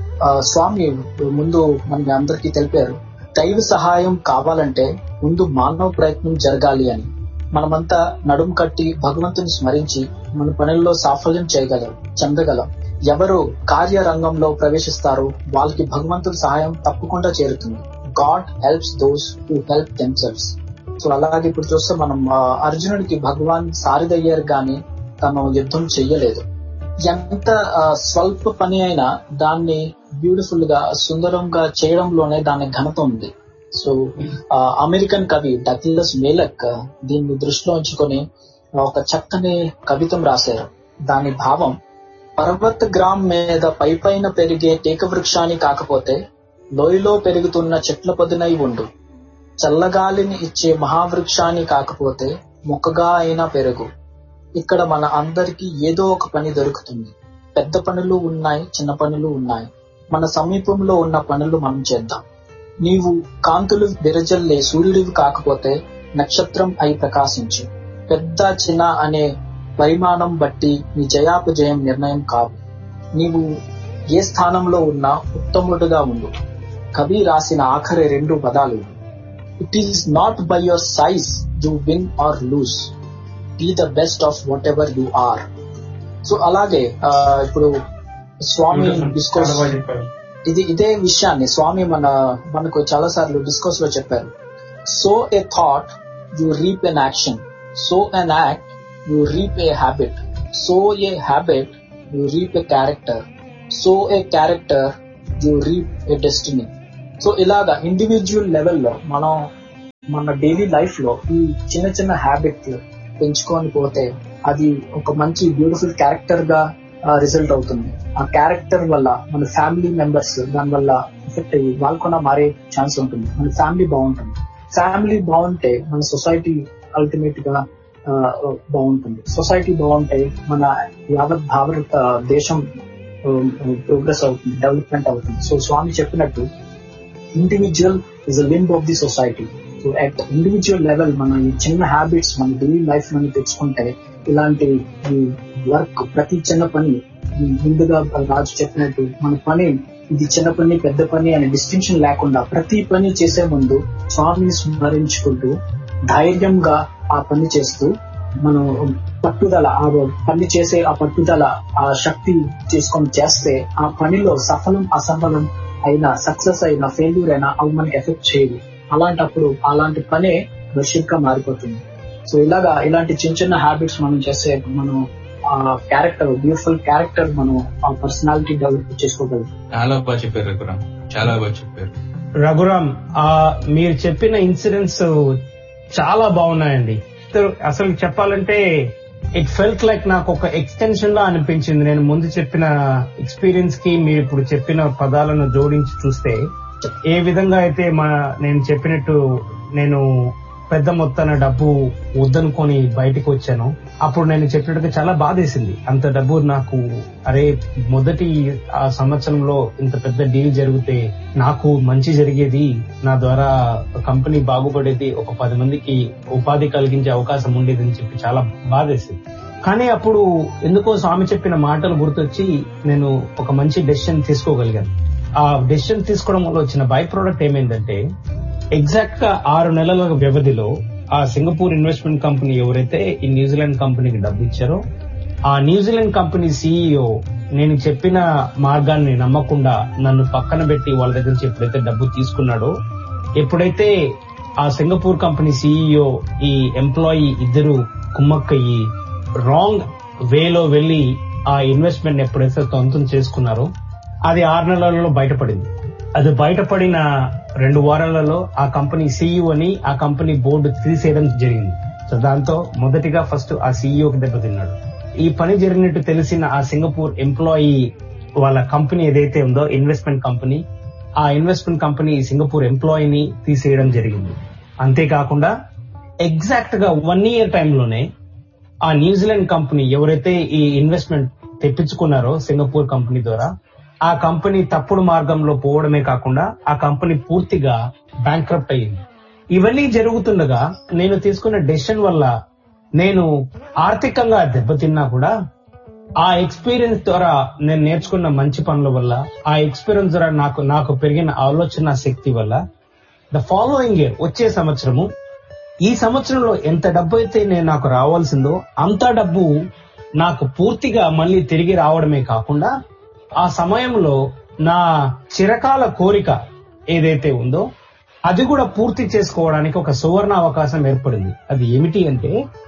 స్వామి ముందు మనకి అందరికీ తెలిపారు, దైవ సహాయం కావాలంటే ముందు మానవ ప్రయత్నం జరగాలి అని. మనమంతా నడుం కట్టి భగవంతుని స్మరించి మన పనుల్లో సాఫల్యం చెందగలం. ఎవరు కార్యరంగంలో ప్రవేశిస్తారో వాళ్ళకి భగవంతుడి సహాయం తప్పకుండా చేరుతుంది. God helps those who help themselves. So అలాగే ఇప్పుడు చూస్తే మనం అర్జునుడికి భగవాన్ సారథయ్యారు గాని తను యుద్ధం చెయ్యలేదు. ఎంత స్వల్ప పని అయినా దాన్ని బ్యూటిఫుల్ గా, సుందరంగా చేయడంలోనే దాని ఘనత ఉంది. సో అమెరికన్ కవి డగ్లస్ మేలక్ దీన్ని దృష్టిలో ఉంచుకొని ఒక చక్కని కవితం రాశారు. దాని భావం, పర్వత గ్రామ్ మీద పైపైన పెరిగే టేక వృక్షాన్ని కాకపోతే లోయలో పెరుగుతున్న చెట్ల పొదినై ఉండు. చల్లగాలిని ఇచ్చే మహావృక్షాన్ని కాకపోతే మొక్కగా అయినా పెరుగు. ఇక్కడ మన అందరికీ ఏదో ఒక పని దొరుకుతుంది. పెద్ద పనులు ఉన్నాయి, చిన్న పనులు ఉన్నాయి. మన సమీపంలో ఉన్న పనులు మనం చేద్దాం. నీవు కాంతులు విరజల్లే సూర్యుడివి కాకపోతే నక్షత్రం అయి ప్రకాశించు. పెద్ద చిన్న అనే పరిమాణం బట్టి నీ జయాపజయం నిర్ణయం కావు. నీవు ఏ స్థానంలో ఉన్నా ఉత్తముడుగా ఉండు. కవి రాసిన ఆఖరి 2 పదాలు, it is not by your size you win or lose, be the best of what ever you are. So అలాగే ఇప్పుడు స్వామి డిస్కోర్స్ ఇదే విషయాన్ని స్వామి మనకు చాలా సార్లు డిస్కోర్స్ లో చెప్పారు. So a thought you reap an action, so N act you reap a habit, sow a habit, you reap a character, so A character you reap a destiny. So ఇలాగా ఇండివిజువల్ లెవెల్లో మనం మన డైలీ లైఫ్ లో ఈ చిన్న చిన్న హ్యాబిట్ పెంచుకొని పోతే అది ఒక మంచి బ్యూటిఫుల్ క్యారెక్టర్ గా రిజల్ట్ అవుతుంది. ఆ క్యారెక్టర్ వల్ల మన ఫ్యామిలీ మెంబర్స్ దాని వల్ల ఎఫెక్ట్ అయ్యి వాళ్ళు కూడా మారే ఛాన్స్ ఉంటుంది. మన ఫ్యామిలీ బాగుంటుంది. ఫ్యామిలీ బాగుంటే మన సొసైటీ అల్టిమేట్ గా బాగుంటుంది. సొసైటీ బాగుంటే మన యావత్ భారత దేశం ప్రోగ్రెస్ అవుతుంది, డెవలప్మెంట్ అవుతుంది. సో స్వామి చెప్పినట్టు individual is a limb of the society. So at individual level మన ఈ చిన్న హ్యాబిట్స్ మన డైలీ లైఫ్ లో తెచ్చుకుంటే ఇలాంటి వర్క్ ప్రతి చిన్న పని ముందుగా రాజు చెప్పినట్టు మన పని ఇది చిన్న పని పెద్ద పని అనే డిస్టింక్షన్ లేకుండా ప్రతి పని చేసే ముందు స్వామిని స్మరించుకుంటూ ధైర్యంగా ఆ పని చేస్తూ మనం పట్టుదల ఆ పని చేసే ఆ పట్టుదల ఆ శక్తి చేసుకొని చేస్తే ఆ పనిలో సఫలం అసఫలం అయినా సక్సెస్ అయినా ఫెయిల్యూర్ అయినా అవి మనకి ఎఫెక్ట్ చేయదు. అలాంటప్పుడు అలాంటి పనే వర్షిప్ గా మారిపోతుంది. సో ఇలాంటి చిన్న చిన్న హ్యాబిట్స్ మనం చేస్తే మనం ఆ క్యారెక్టర్ బ్యూటిఫుల్ క్యారెక్టర్ మనం ఆ పర్సనాలిటీ డెవలప్ చేసుకోగలం. చాలా బాగా చెప్పారు రఘురామ్, చాలా బాగా చెప్పారు రఘురామ్. మీరు చెప్పిన ఇన్సిడెంట్స్ చాలా బాగున్నాయండి. అసలు చెప్పాలంటే ఇట్ ఫెల్ట్ లైక్ నాకు ఒక ఎక్స్టెన్షన్ లా అనిపించింది. నేను ముందు చెప్పిన ఎక్స్పీరియన్స్ కి మీరు ఇప్పుడు చెప్పిన పదాలను జోడించి చూస్తే ఏ విధంగా అయితే నేను చెప్పినట్టు నేను పెద్ద మొత్తాన డబ్బు వద్దనుకొని బయటకు వచ్చాను, అప్పుడు నేను చెప్పినట్టుగా చాలా బాధేసింది. అంత డబ్బు నాకు అరే మొదటి ఆ సంవత్సరంలో ఇంత పెద్ద డీల్ జరిగితే నాకు మంచి జరిగేది, నా ద్వారా కంపెనీ బాగుపడేది, ఒక 10 మందికి ఉపాధి కలిగించే అవకాశం ఉండేది అని చెప్పి చాలా బాధేసింది. కానీ అప్పుడు ఎందుకో స్వామి చెప్పిన మాటలు గుర్తొచ్చి నేను ఒక మంచి డెసిషన్ తీసుకోగలిగాను. ఆ డెసిషన్ తీసుకోవడం వల్ల వచ్చిన బై ప్రోడక్ట్ ఏమైందంటే ఎగ్జాక్ట్ గా 6 నెలల వ్యవధిలో ఆ సింగపూర్ ఇన్వెస్ట్మెంట్ కంపెనీ ఎవరైతే ఈ న్యూజిలాండ్ కంపెనీకి డబ్బు ఇచ్చారో ఆ న్యూజిలాండ్ కంపెనీ CEO నేను చెప్పిన మార్గాన్ని నమ్మకుండా నన్ను పక్కన పెట్టి వాళ్ళ దగ్గర నుంచి ఎప్పుడైతే డబ్బు తీసుకున్నాడో, ఎప్పుడైతే ఆ సింగపూర్ కంపెనీ CEO ఈ ఎంప్లాయీ ఇద్దరు కుమ్మక్కయ్యి రాంగ్ వేలో వెళ్లి ఆ ఇన్వెస్ట్మెంట్ ఎప్పుడైతే సొంతం చేసుకున్నారో అది 6 నెలలలో బయటపడింది. అది బయటపడిన 2 వారాలలో ఆ కంపెనీ CEOని ఆ కంపెనీ బోర్డు తీసేయడం జరిగింది. సో దాంతో మొదటిగా ఫస్ట్ ఆ CEOకి దెబ్బతిన్నాడు. ఈ పని జరిగినట్టు తెలిసిన ఆ సింగపూర్ ఎంప్లాయీ వాళ్ళ కంపెనీ ఏదైతే ఉందో ఇన్వెస్ట్మెంట్ కంపెనీ, ఆ ఇన్వెస్ట్మెంట్ కంపెనీ సింగపూర్ ఎంప్లాయీని తీసేయడం జరిగింది. అంతేకాకుండా ఎగ్జాక్ట్ గా 1 year టైంలోనే ఆ న్యూజిలాండ్ కంపెనీ ఎవరైతే ఈ ఇన్వెస్ట్మెంట్ తెప్పించుకున్నారో సింగపూర్ కంపెనీ ద్వారా ఆ కంపెనీ తప్పుడు మార్గంలో పోవడమే కాకుండా ఆ కంపెనీ పూర్తిగా బ్యాంక్రప్ట్ అయ్యింది. ఇవన్నీ జరుగుతుండగా నేను తీసుకున్న డెసిషన్ వల్ల నేను ఆర్థికంగా దెబ్బతిన్నా కూడా ఆ ఎక్స్పీరియన్స్ ద్వారా నేను నేర్చుకున్న మంచి పనుల వల్ల, ఆ ఎక్స్పీరియన్స్ ద్వారా నాకు పెరిగిన ఆలోచన శక్తి వల్ల ద ఫాలోయింగ్ ఇయర్ వచ్చే సంవత్సరము ఈ సంవత్సరంలో ఎంత డబ్బు అయితే నాకు రావాల్సిందో అంత డబ్బు నాకు పూర్తిగా మళ్ళీ తిరిగి రావడమే కాకుండా ఆ సమయంలో నా చిరకాల కోరిక ఏదైతే ఉందో అది కూడా పూర్తి చేసుకోవడానికి ఒక సువర్ణ అవకాశం ఏర్పడింది. అది ఏమిటి అంటే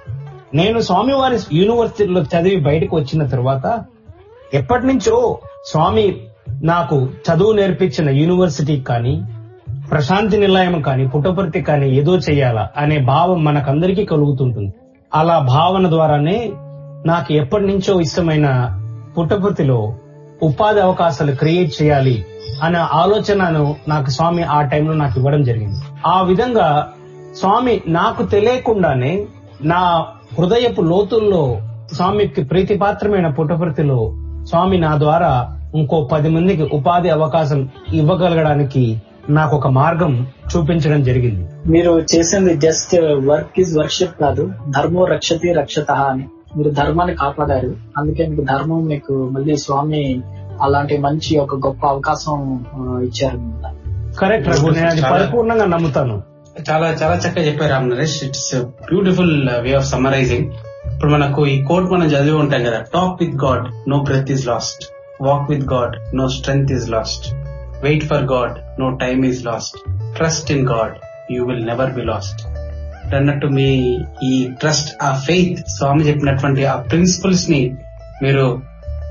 నేను స్వామివారి యూనివర్సిటీలో చదివి బయటకు వచ్చిన తర్వాత ఎప్పటి నుంచో స్వామి నాకు చదువు నేర్పించిన యూనివర్సిటీ కానీ ప్రశాంతి నిలయం కానీ పుట్టపర్తి కానీ ఏదో చెయ్యాలా అనే భావం మనకందరికీ కలుగుతుంటుంది. అలా భావన ద్వారానే నాకు ఎప్పటి నుంచో ఇష్టమైన పుట్టపర్తిలో ఉపాధి అవకాశాలు క్రియేట్ చేయాలి అనే ఆలోచనను నాకు స్వామి ఆ టైంలో నాకు ఇవ్వడం జరిగింది. ఆ విధంగా స్వామి నాకు తెలియకుండానే నా హృదయపు లోతుల్లో స్వామికి ప్రీతిపాత్రమైన పుట్టపర్తిలో స్వామి నా ద్వారా ఇంకో 10 మందికి ఉపాధి అవకాశం ఇవ్వగలగడానికి నాకు ఒక మార్గం చూపించడం జరిగింది. మీరు చేసింది జస్ట్ వర్క్ ఈజ్ వర్షిప్ కాదు, ధర్మో రక్షతి రక్షత అని. మీరు ధర్మాన్ని కాపాడారు, అందుకే మీకు ధర్మం మీకు మళ్ళీ స్వామి అలాంటి మంచి ఒక గొప్ప అవకాశం ఇచ్చారు. కరెక్ట్ రఘు, నేను అది పరిపూర్ణంగా నమ్ముతాను. చాలా చాలా చక్కగా చెప్పారు Ram Naresh. It's beautiful way of summarising. ఇప్పుడు మనకు ఈ కోట్ మనం చదివి ఉంటాం కదా, talk with God, no breath is lost. Walk with God, no strength is lost. Wait for God, no time is lost. Trust in God, you will never be last. అన్నట్టు మీ ఈ ట్రస్ట్, ఆ ఫెయిత్, స్వామి చెప్పినటువంటి ఆ ప్రిన్సిపల్స్ ని మీరు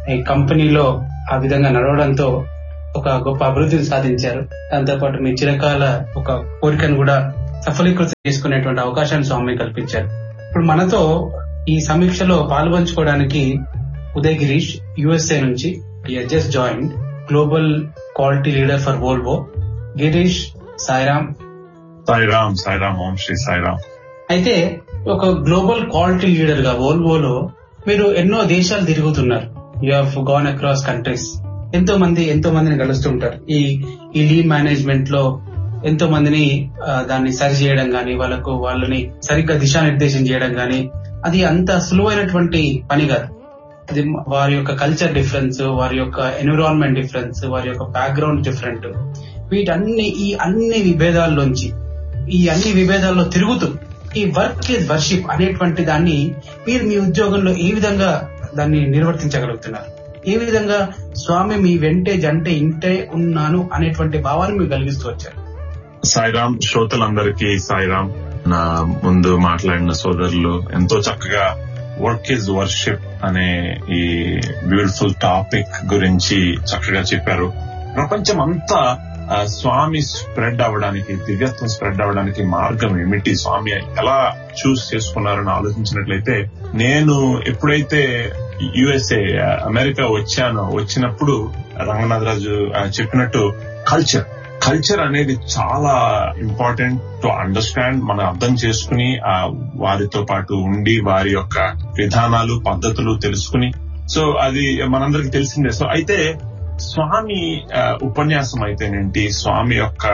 ఈ కంపెనీలో ఆ విధంగా నడవడంతో ఒక గొప్ప అభివృద్ధిని సాధించారు. దాంతోపాటు మీ చిరకాల ఒక కోరికను కూడా సఫలీకృతం చేసుకునేటువంటి అవకాశాన్ని స్వామి కల్పించారు. ఇప్పుడు మనతో ఈ సమీక్షలో పాల్పంచుకోవడానికి ఉదయ్ గిరీష్ USA నుంచి just join global quality leader for Volvo. Girish, Sairam. Sairam, ఓం శ్రీ సాయిరామ్. అయితే ఒక గ్లోబల్ క్వాలిటీ లీడర్ గా వోల్వోలో మీరు ఎన్నో దేశాలు తిరుగుతున్నారు. You have gone across countries. ఎంతో మందిని కలుస్తుంటారు. ఈ లీడ్ మేనేజ్మెంట్ లో ఎంతో మందిని దాన్ని సరి చేయడం గానీ, వాళ్ళని సరిగ్గా దిశానిర్దేశం చేయడం గానీ అది అంత సులువైనటువంటి పని కాదు. అది వారి యొక్క కల్చర్ డిఫరెన్స్, వారి యొక్క ఎన్విరాన్మెంట్ డిఫరెన్స్, వారి యొక్క బ్యాక్గ్రౌండ్ డిఫరెంట్. ఈ అన్ని విభేదాల్లో తిరుగుతూ ఈ వర్క్ ఈజ్ వర్షిప్ అనేటువంటి దాన్ని మీరు మీ ఉద్యోగంలో ఏ విధంగా దాన్ని నిర్వర్తించగలుగుతున్నారు? ఏ విధంగా స్వామి మీ వెంటే జంటే ఇంటే ఉన్నాను అనేటువంటి భావాన్ని మీరు కలిగిస్తూ వచ్చారు? సాయిరామ్, శ్రోతలందరికీ సాయిరామ్. నా ముందు మాట్లాడిన సోదరులు ఎంతో చక్కగా వర్క్ ఈజ్ వర్షిప్ అనే ఈ బ్యూటిఫుల్ టాపిక్ గురించి చక్కగా చెప్పారు. ప్రపంచం అంతా స్వామి స్ప్రెడ్ అవ్వడానికి, దివ్యత్వం స్ప్రెడ్ అవ్వడానికి మార్గం ఏమిటి, స్వామి ఎలా చూస్ చేసుకున్నారని ఆలోచించినట్లయితే, నేను ఎప్పుడైతే USA అమెరికా వచ్చినప్పుడు రంగనాథ్ రాజు చెప్పినట్టు కల్చర్ అనేది చాలా ఇంపార్టెంట్ టు అండర్స్టాండ్. మనం అర్థం చేసుకుని వారితో పాటు ఉండి వారి యొక్క విధానాలు, పద్ధతులు తెలుసుకుని, సో అది మనందరికి తెలిసిందే. సో అయితే స్వామి ఉపన్యాసం అయితేనేంటి, స్వామి యొక్క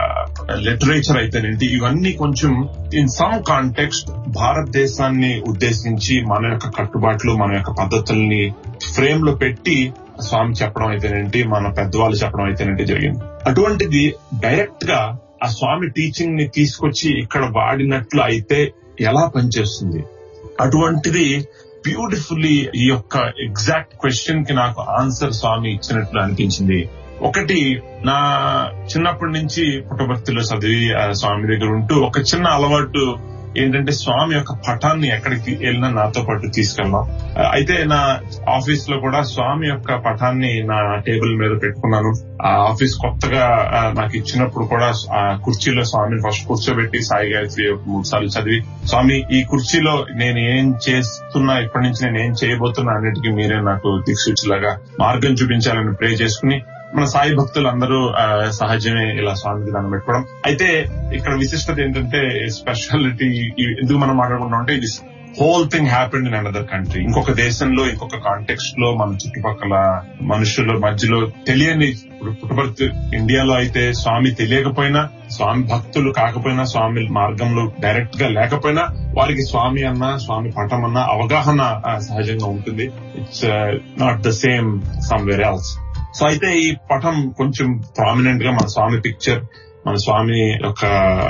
లిటరేచర్ అయితేనేంటి, ఇవన్నీ కొంచెం ఇన్ సమ్ కాంటెక్స్ట్ భారతదేశాన్ని ఉద్దేశించి మన యొక్క కట్టుబాట్లు, మన యొక్క పద్ధతుల్ని ఫ్రేమ్ లో పెట్టి స్వామి చెప్పడం అయితేనేంటి, మన పెద్దవాళ్ళు చెప్పడం అయితేనేంటి జరిగింది. అటువంటిది డైరెక్ట్ గా ఆ స్వామి టీచింగ్ ని తీసుకొచ్చి ఇక్కడ వాడినట్లు అయితే ఎలా పనిచేస్తుంది? అటువంటిది బ్యూటిఫుల్లీ ఈ యొక్క ఎగ్జాక్ట్ క్వశ్చన్ కి నాకు ఆన్సర్ స్వామి ఇచ్చినట్లు అనిపించింది. ఒకటి, నా చిన్నప్పటి నుంచి పుట్టపర్తిలో చదివి స్వామి దగ్గర ఉంటూ ఒక చిన్న అలవాటు ఏంటంటే, స్వామి యొక్క పటాన్ని ఎక్కడికి వెళ్ళినా నాతో పాటు తీసుకెళ్ళాం. అయితే నా ఆఫీస్ లో కూడా స్వామి యొక్క పటాన్ని నా టేబుల్ మీద పెట్టుకున్నాను. ఆ ఆఫీస్ కొత్తగా నాకు ఇచ్చినప్పుడు కూడా ఆ కుర్చీలో స్వామిని ఫస్ట్ కూర్చోబెట్టి సాయి గాయత్రి 3 సార్లు చదివి, స్వామి ఈ కుర్చీలో నేను ఏం చేస్తున్నా, ఇప్పటి నుంచి నేను ఏం చేయబోతున్నా అన్నిటికీ మీరే నాకు దిక్సూచిలాగా మార్గం చూపించాలని ప్రే చేసుకుని, మన సాయి భక్తులు అందరూ సహజమే ఇలా స్వామికి దండం పెట్టుకోవడం. అయితే ఇక్కడ విశిష్టత ఏంటంటే, స్పెషాలిటీ ఎందుకు మనం మాట్లాడుకుంటాం అంటే, ఇది whole thing happened in another country. ఇంకొక దేశంలో, ఇంకొక కాంటెక్స్ట్ లో, మన చుట్టుపక్కల మనుషుల మధ్యలో తెలియని, పుట్టపర్తి ఇండియాలో అయితే స్వామి తెలియకపోయినా, స్వామి భక్తులు కాకపోయినా, స్వామి మార్గంలో డైరెక్ట్ గా లేకపోయినా, వారికి స్వామి అన్నా, స్వామి పటం అన్నా అవగాహన సహజంగా ఉంటుంది. It's not the same somewhere else. So అయితే ఈ పటం కొంచెం ప్రామినెంట్ గా మన స్వామి పిక్చర్, మన స్వామి యొక్క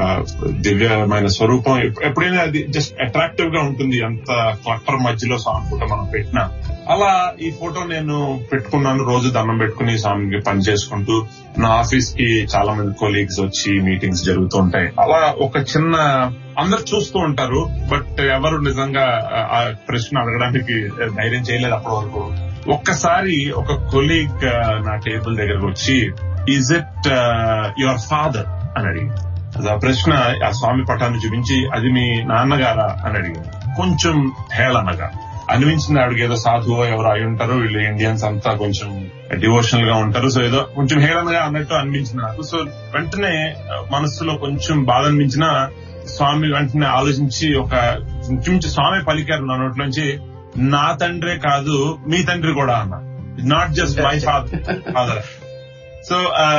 దివ్యమైన స్వరూపం ఎప్పుడైనా అది జస్ట్ అట్రాక్టివ్ గా ఉంటుంది. అంత క్లటర్ మధ్యలో స్వామి ఫోటో మనం పెట్టినా, అలా ఈ ఫోటో నేను పెట్టుకున్నాను. రోజు దండం పెట్టుకుని స్వామికి పని చేసుకుంటూ, నా ఆఫీస్ కి చాలా మంది కొలీగ్స్ వచ్చి మీటింగ్స్ జరుగుతూ ఉంటాయి. అలా ఒక చిన్న, అందరు చూస్తూ ఉంటారు, బట్ ఎవరు నిజంగా ఆ ప్రశ్న అడగడానికి ధైర్యం చేయలేదు అప్పటి వరకు. ఒక్కసారి ఒక కొలీగ్ నా టేబుల్ దగ్గరకు వచ్చి, ఈజ్ ఇట్ యువర్ ఫాదర్ అని అడిగింది. ఆ ప్రశ్న ఆ స్వామి పటాన్ని చూపించి, అది మీ నాన్నగారా అని అడిగింది. కొంచెం హేళనగా అనిపించింది. ఆవిడకి ఏదో సాధువో ఎవరో అయి ఉంటారు, వీళ్ళు ఇండియన్స్ అంతా కొంచెం డివోషనల్ గా ఉంటారు, సో ఏదో కొంచెం హేళనగా అన్నట్టు అనిపించింది నాకు. సో వెంటనే మనసులో కొంచెం బాధ అనిపించిన స్వామి వెంటనే ఆలోచించి ఒక కొంచెం స్వామి పలికారు నా నోట్లోంచి, నా తండ్రే కాదు మీ తండ్రి కూడా అన్న, not just my father. So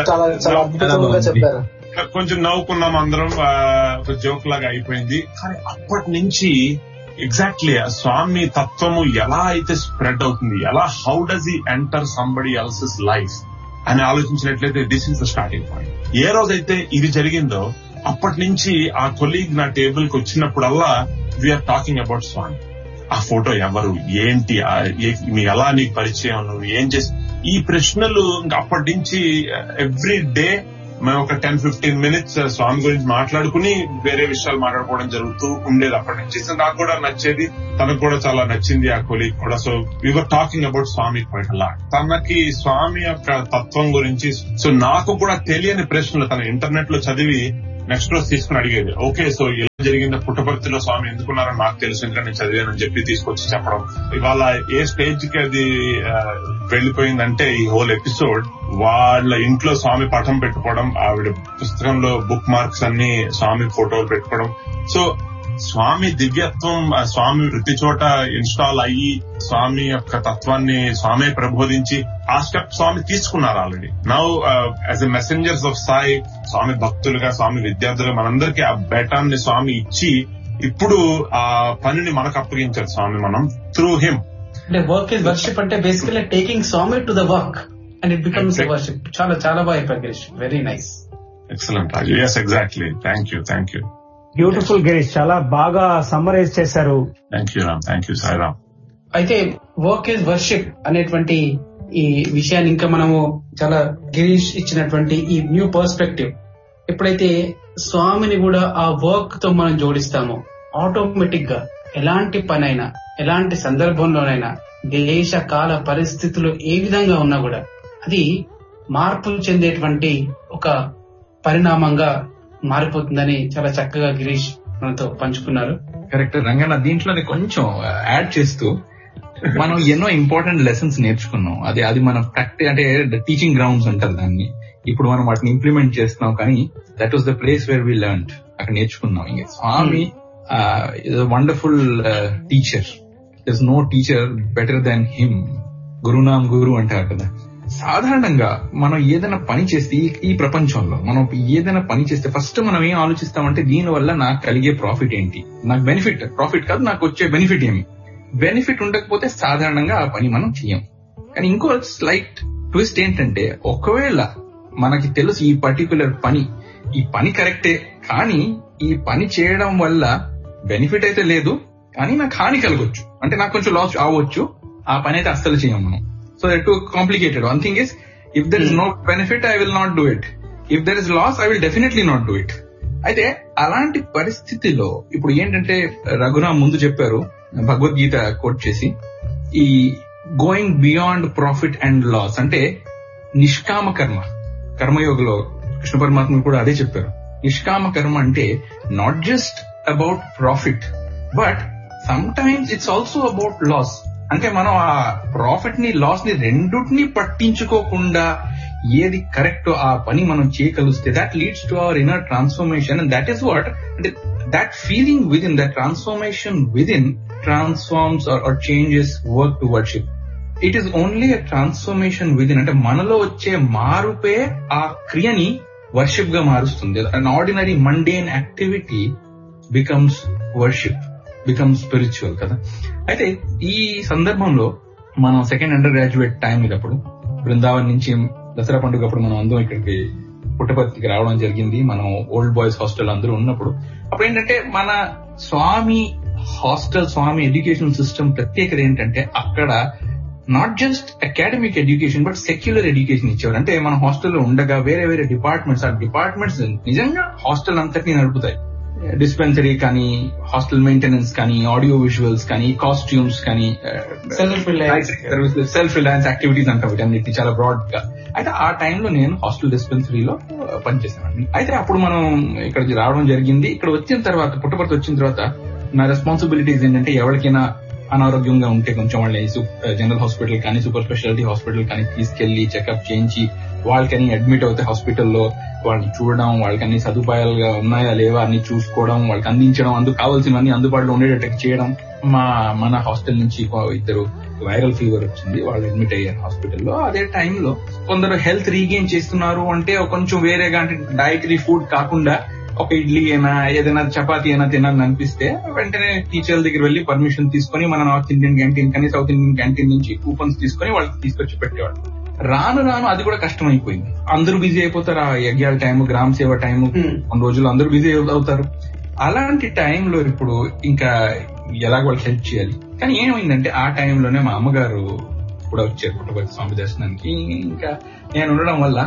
కొంచెం నవ్వుకున్నాం అందరం, ఒక జోక్ లాగా అయిపోయింది. కానీ అప్పటి నుంచి ఎగ్జాక్ట్లీ స్వామి తత్వము ఎలా అయితే స్ప్రెడ్ అవుతుంది, how does he enter somebody else's life అని ఆలోచించినట్లయితే, this is the starting point. ఏ రోజైతే ఇది జరిగిందో అప్పటి నుంచి ఆ కొలీగ్ నా టేబుల్ కి వచ్చినప్పుడల్లా వీఆర్ టాకింగ్ అబౌట్ స్వామి. ఆ ఫోటో ఎవరు, ఏంటి, ఎలా నీకు పరిచయం, నువ్వు ఏం చేసి, ఈ ప్రశ్నలు ఇంకా అప్పటి నుంచి ఎవ్రీ డే మేము ఒక 10-15 minutes స్వామి గురించి మాట్లాడుకుని వేరే విషయాలు మాట్లాడుకోవడం జరుగుతూ ఉండేది అప్పటి నుంచి. సో నాకు కూడా నచ్చేది, తనకు కూడా చాలా నచ్చింది ఆ కొలీగ్ కూడా. So we were talking about Swamy quite a lot. తనకి స్వామి యొక్క తత్వం గురించి సో నాకు కూడా తెలియని ప్రశ్నలు తన ఇంటర్నెట్ లో చదివి నెక్స్ట్ రోజు తీసుకుని అడిగేది. ఓకే, సో ఇలా జరిగింది, పుట్టపర్తిలో స్వామి ఎందుకున్నారని నాకు తెలుసు, ఇంకా నేను చదివానని చెప్పి తీసుకొచ్చి చెప్పడం. ఇవాళ ఏ స్టేజ్ కి అది వెళ్లిపోయిందంటే ఈ హోల్ ఎపిసోడ్ వాళ్ళ ఇంట్లో స్వామి పటం పెట్టుకోవడం, ఆవిడ పుస్తకంలో బుక్ మార్క్స్ అన్ని స్వామి ఫోటోలు పెట్టుకోవడం. సో స్వామి దివ్యత్వం స్వామి ప్రతి చోట ఇన్స్టాల్ అయ్యి స్వామి యొక్క తత్వాన్ని స్వామి ప్రబోధించి ఆ స్టెప్ స్వామి తీసుకున్నారు already. Now as a messengers of Sai, స్వామి భక్తులుగా, స్వామి విద్యార్థులుగా మనందరికీ ఆ బేటాన్ని స్వామి ఇచ్చి ఇప్పుడు ఆ పనిని మనకు అప్పగించారు స్వామి, మనం త్రూ హిమ్. అంటే వర్క్ ఇస్ వర్షిప్ అంటే basically taking Swamy to the work and it becomes worship. చాలా చాలా బాగా చెప్పారు Girish, very nice. Excellent Raju. yes exactly. Thank you. Beautiful Girish, చాలా బాగా సమ్మరైజ్ చేశారు. Thank you Ram, thank you Sairam. అయితే వర్క్ ఈజ్ వర్షిప్ అనేటువంటి ఈ విషయాన్ని ఇంకా మనము చాలా గిరీష్ ఇచ్చినటువంటి ఈ న్యూ పర్స్పెక్టివ్ ఎప్పుడైతే స్వామిని కూడా ఆ వర్క్ తో మనం జోడిస్తామో ఆటోమేటిక్ గా ఎలాంటి పనైనా ఎలాంటి సందర్భంలోనైనా దేశ కాల పరిస్థితులు ఏ విధంగా ఉన్నా కూడా అది మార్పు చెందేటువంటి ఒక పరిణామంగా మారిపోతుందని చాలా చక్కగా గిరీష్ మనతో పంచుకున్నారు. కరెక్ట్ రంగన్న, దీంట్లోనే కొంచెం యాడ్ చేస్తూ మనం ఎన్నో ఇంపార్టెంట్ లెసన్స్ నేర్చుకున్నాం. అది మనం ప్రాక్టీస్ అంటే టీచింగ్ గ్రౌండ్స్ అంటారు దాన్ని. ఇప్పుడు మనం వాటిని ఇంప్లిమెంట్ చేస్తున్నాం, కానీ that was the place where we learned. అక్కడ నేర్చుకున్నాం. ఇంకా స్వామి is a wonderful teacher. There is no teacher better than him. గురునామ్ గురు అంటారు కదా. సాధారణంగా మనం ఏదైనా పని చేస్తే ఈ ప్రపంచంలో మనం ఏదైనా పని చేస్తే ఫస్ట్ మనం ఏం ఆలోచిస్తామంటే దీని వల్ల నాకు కలిగే ప్రాఫిట్ ఏంటి, నాకు బెనిఫిట్, ప్రాఫిట్ కాదు నాకు వచ్చే బెనిఫిట్ ఏమి. బెనిఫిట్ ఉండకపోతే సాధారణంగా ఆ పని మనం చెయ్యం. కానీ ఇంకో స్లైట్ ట్విస్ట్ ఏంటంటే ఒకవేళ మనకి తెలుసు ఈ పర్టికులర్ పని, ఈ పని కరెక్టే, కానీ ఈ పని చేయడం వల్ల బెనిఫిట్ అయితే లేదు, కానీ నాకు హాని కలగొచ్చు, అంటే నాకు కొంచెం లాస్ అవ్వచ్చు, ఆ పని అయితే అస్సలు చేయం మనం. So they're too complicated. One thing is, if there is no benefit, I will not do it. If there is loss, I will definitely not do it. అయితే అలాంటి పరిస్థితిలో ఇప్పుడు ఏంటంటే రఘురామ్ ముందు చెప్పారు భగవద్గీత కోట్ చేసి, ఈ going beyond profit and loss అంటే నిష్కామ కర్మ. కర్మయోగలో కృష్ణ పరమాత్మ కూడా అదే చెప్పారు. నిష్కామ కర్మ అంటే not just about profit, but some times it's also about loss. అంటే మనం ఆ ప్రాఫిట్ ని లాస్ ని రెండుటిని పట్టించుకోకుండా ఏది కరెక్ట్ ఆ పని మనం చేయగలిస్తే that leads to our inner transformation. And that is what అంటే that feeling with in, that transformation with in transforms are changes work to worship. It is only a transformation with in. అంటే మనలో వచ్చే మార్పే ఆ క్రియని వర్షిప్ గా మారుస్తుంది. An ordinary mundane activity becomes worship, become spiritual కదా. అయితే ఈ సందర్భంలో మనం second under graduate time ఇదప్పుడు Brindavan నుంచి దసరా పండుగ అప్పుడు మనం అందరం ఇక్కడికి పుట్టపర్తికి రావడం జరిగింది. మనం ఓల్డ్ బాయ్స్ హాస్టల్ అందరూ ఉన్నప్పుడు అప్పుడు ఏంటంటే మన స్వామి హాస్టల్, స్వామి ఎడ్యుకేషన్ సిస్టమ్ ప్రత్యేకత ఏంటంటే అక్కడ not just academic education but secular education ఇచ్చేవారు. అంటే మన హాస్టల్లో ఉండగా వేరే వేరే డిపార్ట్మెంట్స్, ఆ డిపార్ట్మెంట్స్ నిజంగా హాస్టల్ అంతటినీ నడుపుతాయి. డిస్పెన్సరీ కానీ, హాస్టల్ మెయింటెనెన్స్ కానీ, ఆడియో విజువల్స్ కానీ, కాస్ట్యూమ్స్ కానీ, సెల్ఫ్ రిలయన్స్ యాక్టివిటీస్ అంటాం వీటన్నిటి చాలా బ్రాడ్ గా. అయితే ఆ టైంలో నేను హాస్టల్ డిస్పెన్సరీలో పనిచేసానండి. అయితే అప్పుడు మనం ఇక్కడికి రావడం జరిగింది. ఇక్కడ వచ్చిన తర్వాత, పుట్టపర్తి వచ్చిన తర్వాత నా రెస్పాన్సిబిలిటీస్ ఏంటంటే ఎవరికైనా అనారోగ్యంగా ఉంటే కొంచెం వాళ్ళని జనరల్ హాస్పిటల్ కానీ, సూపర్ స్పెషాలిటీ హాస్పిటల్ కానీ తీసుకెళ్లి చెకప్ చేయించి, వాళ్ళకని అడ్మిట్ అవుతే హాస్పిటల్లో వాళ్ళని చూడడం, వాళ్ళకి అన్ని సదుపాయాలుగా ఉన్నాయా లేవా అన్ని చూసుకోవడం, వాళ్ళకి అందించడం, అందుకు కావాల్సినవన్నీ అందుబాటులో ఉండేటట్టు చేయడం. మన హాస్టల్ నుంచి ఇద్దరు వైరల్ ఫీవర్ వచ్చింది, వాళ్ళు అడ్మిట్ అయ్యారు హాస్పిటల్లో. అదే టైంలో కొందరు హెల్త్ రీగెయిన్ చేస్తున్నారు అంటే కొంచెం వేరేగా, అంటే డైటరీ ఫుడ్ కాకుండా ఒక ఇడ్లీ అయినా ఏదైనా చపాతీ అయినా తినాలని అనిపిస్తే వెంటనే టీచర్ల దగ్గర వెళ్లి పర్మిషన్ తీసుకుని మన నార్త్ ఇండియన్ క్యాంటీన్ కానీ సౌత్ ఇండియన్ క్యాంటీన్ నుంచి కూపన్స్ తీసుకుని వాళ్ళకి తీసుకొచ్చి పెట్టేవాడు. రాను రాను అది కూడా కష్టమైపోయింది. అందరూ బిజీ అయిపోతారు. ఆ యజ్ఞాల టైము, గ్రామ సేవ టైము, కొన్ని రోజులు అందరూ బిజీ అవుతారు. అలాంటి టైంలో ఇప్పుడు ఇంకా ఎలాగ వాళ్ళకి హెల్ప్ చేయాలి. కానీ ఏమైందంటే ఆ టైంలోనే మా అమ్మగారు కూడా వచ్చారు పుట్టపర్తి స్వామి దర్శనానికి. ఇంకా నేను ఉండడం వల్ల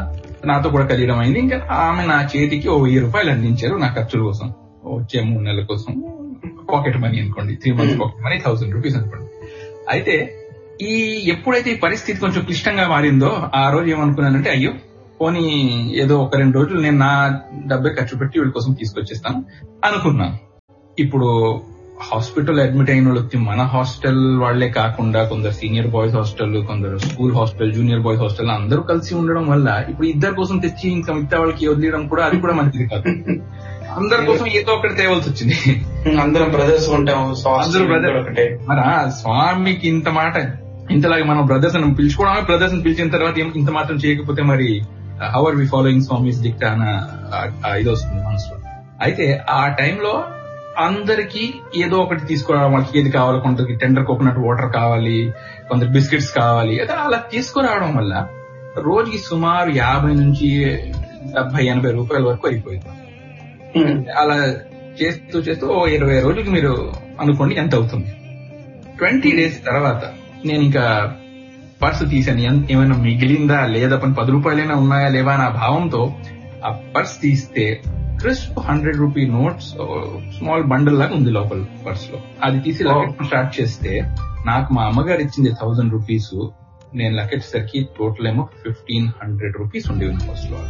నాతో కూడా కలియడం అయింది. ఇంకా ఆమె నా చేతికి ఓ 1000 రూపాయలు అందించారు నా ఖర్చుల కోసం, వచ్చే 3 నెలల కోసం. పాకెట్ మనీ అనుకోండి, 3 months పాకెట్ మనీ 1000 రూపీస్ అనుకోండి. అయితే ఎప్పుడైతే ఈ పరిస్థితి కొంచెం క్లిష్టంగా మారిందో ఆ రోజు ఏమనుకున్నానంటే, అయ్యో పోనీ ఏదో 1-2 రోజులు నేను నా డబ్బే ఖర్చు పెట్టి వీళ్ళ కోసం తీసుకొచ్చేస్తాను అనుకున్నాను. ఇప్పుడు హాస్పిటల్ అడ్మిట్ అయిన వాళ్ళకి మన హాస్టల్ వాళ్లే కాకుండా కొందరు సీనియర్ బాయ్స్ హాస్టల్, కొందరు school hostel, junior boys hostel అందరూ కలిసి ఉండడం వల్ల ఇప్పుడు ఇద్దరు కోసం తెచ్చి ఇంకా మిగతా వాళ్ళకి వదిలేయడం కూడా అది కూడా మంచిది కాదు. అందరి కోసం ఏదో ఒకటి తేవాల్సి వచ్చింది. అందరం బ్రదర్స్ ఉంటాం, అందరూ బ్రదర్ ఒకటే. మరి స్వామికి ఇంత మాట, ఇంతలాగా మనం బ్రదర్స్ అని పిలుచుకోవడమే, బ్రదర్స్ ని పిలిచిన తర్వాత ఇంత మాత్రం చేయకపోతే మరి how are we following Swami's dicta అన్న ఇది వస్తుంది మనసులో. అయితే ఆ టైంలో అందరికి ఏదో ఒకటి తీసుకురావడం, వాళ్ళకి ఏది కావాలి, కొందరికి టెండర్ కోకోనట్ వాటర్ కావాలి, కొందరు బిస్కెట్స్ కావాలి, అలా తీసుకురావడం వల్ల రోజుకి సుమారు 50 నుంచి 70-80 రూపాయల వరకు అయిపోయింది. అలా చేస్తూ చేస్తూ 20 రోజులకి మీరు అనుకోండి ఎంత అవుతుంది. 20 days తర్వాత నేను ఇంకా పర్సు తీసాను, ఏమైనా మిగిలిందా లేదా, 10 రూపాయలైనా ఉన్నాయా లేవా నా భావంతో ఆ పర్స్ తీస్తే crisp 100 rupee notes small bundle లాగా ఉంది లోపల పర్స్ లో. అది తీసి లెక్క స్టార్ట్ చేస్తే నాకు మా అమ్మగారు ఇచ్చింది 1000 రూపీస్. నేను లెక్కేసరికి టోటల్ ఏమో 1500 రూపీస్ ఉండేవి పర్స్ లో.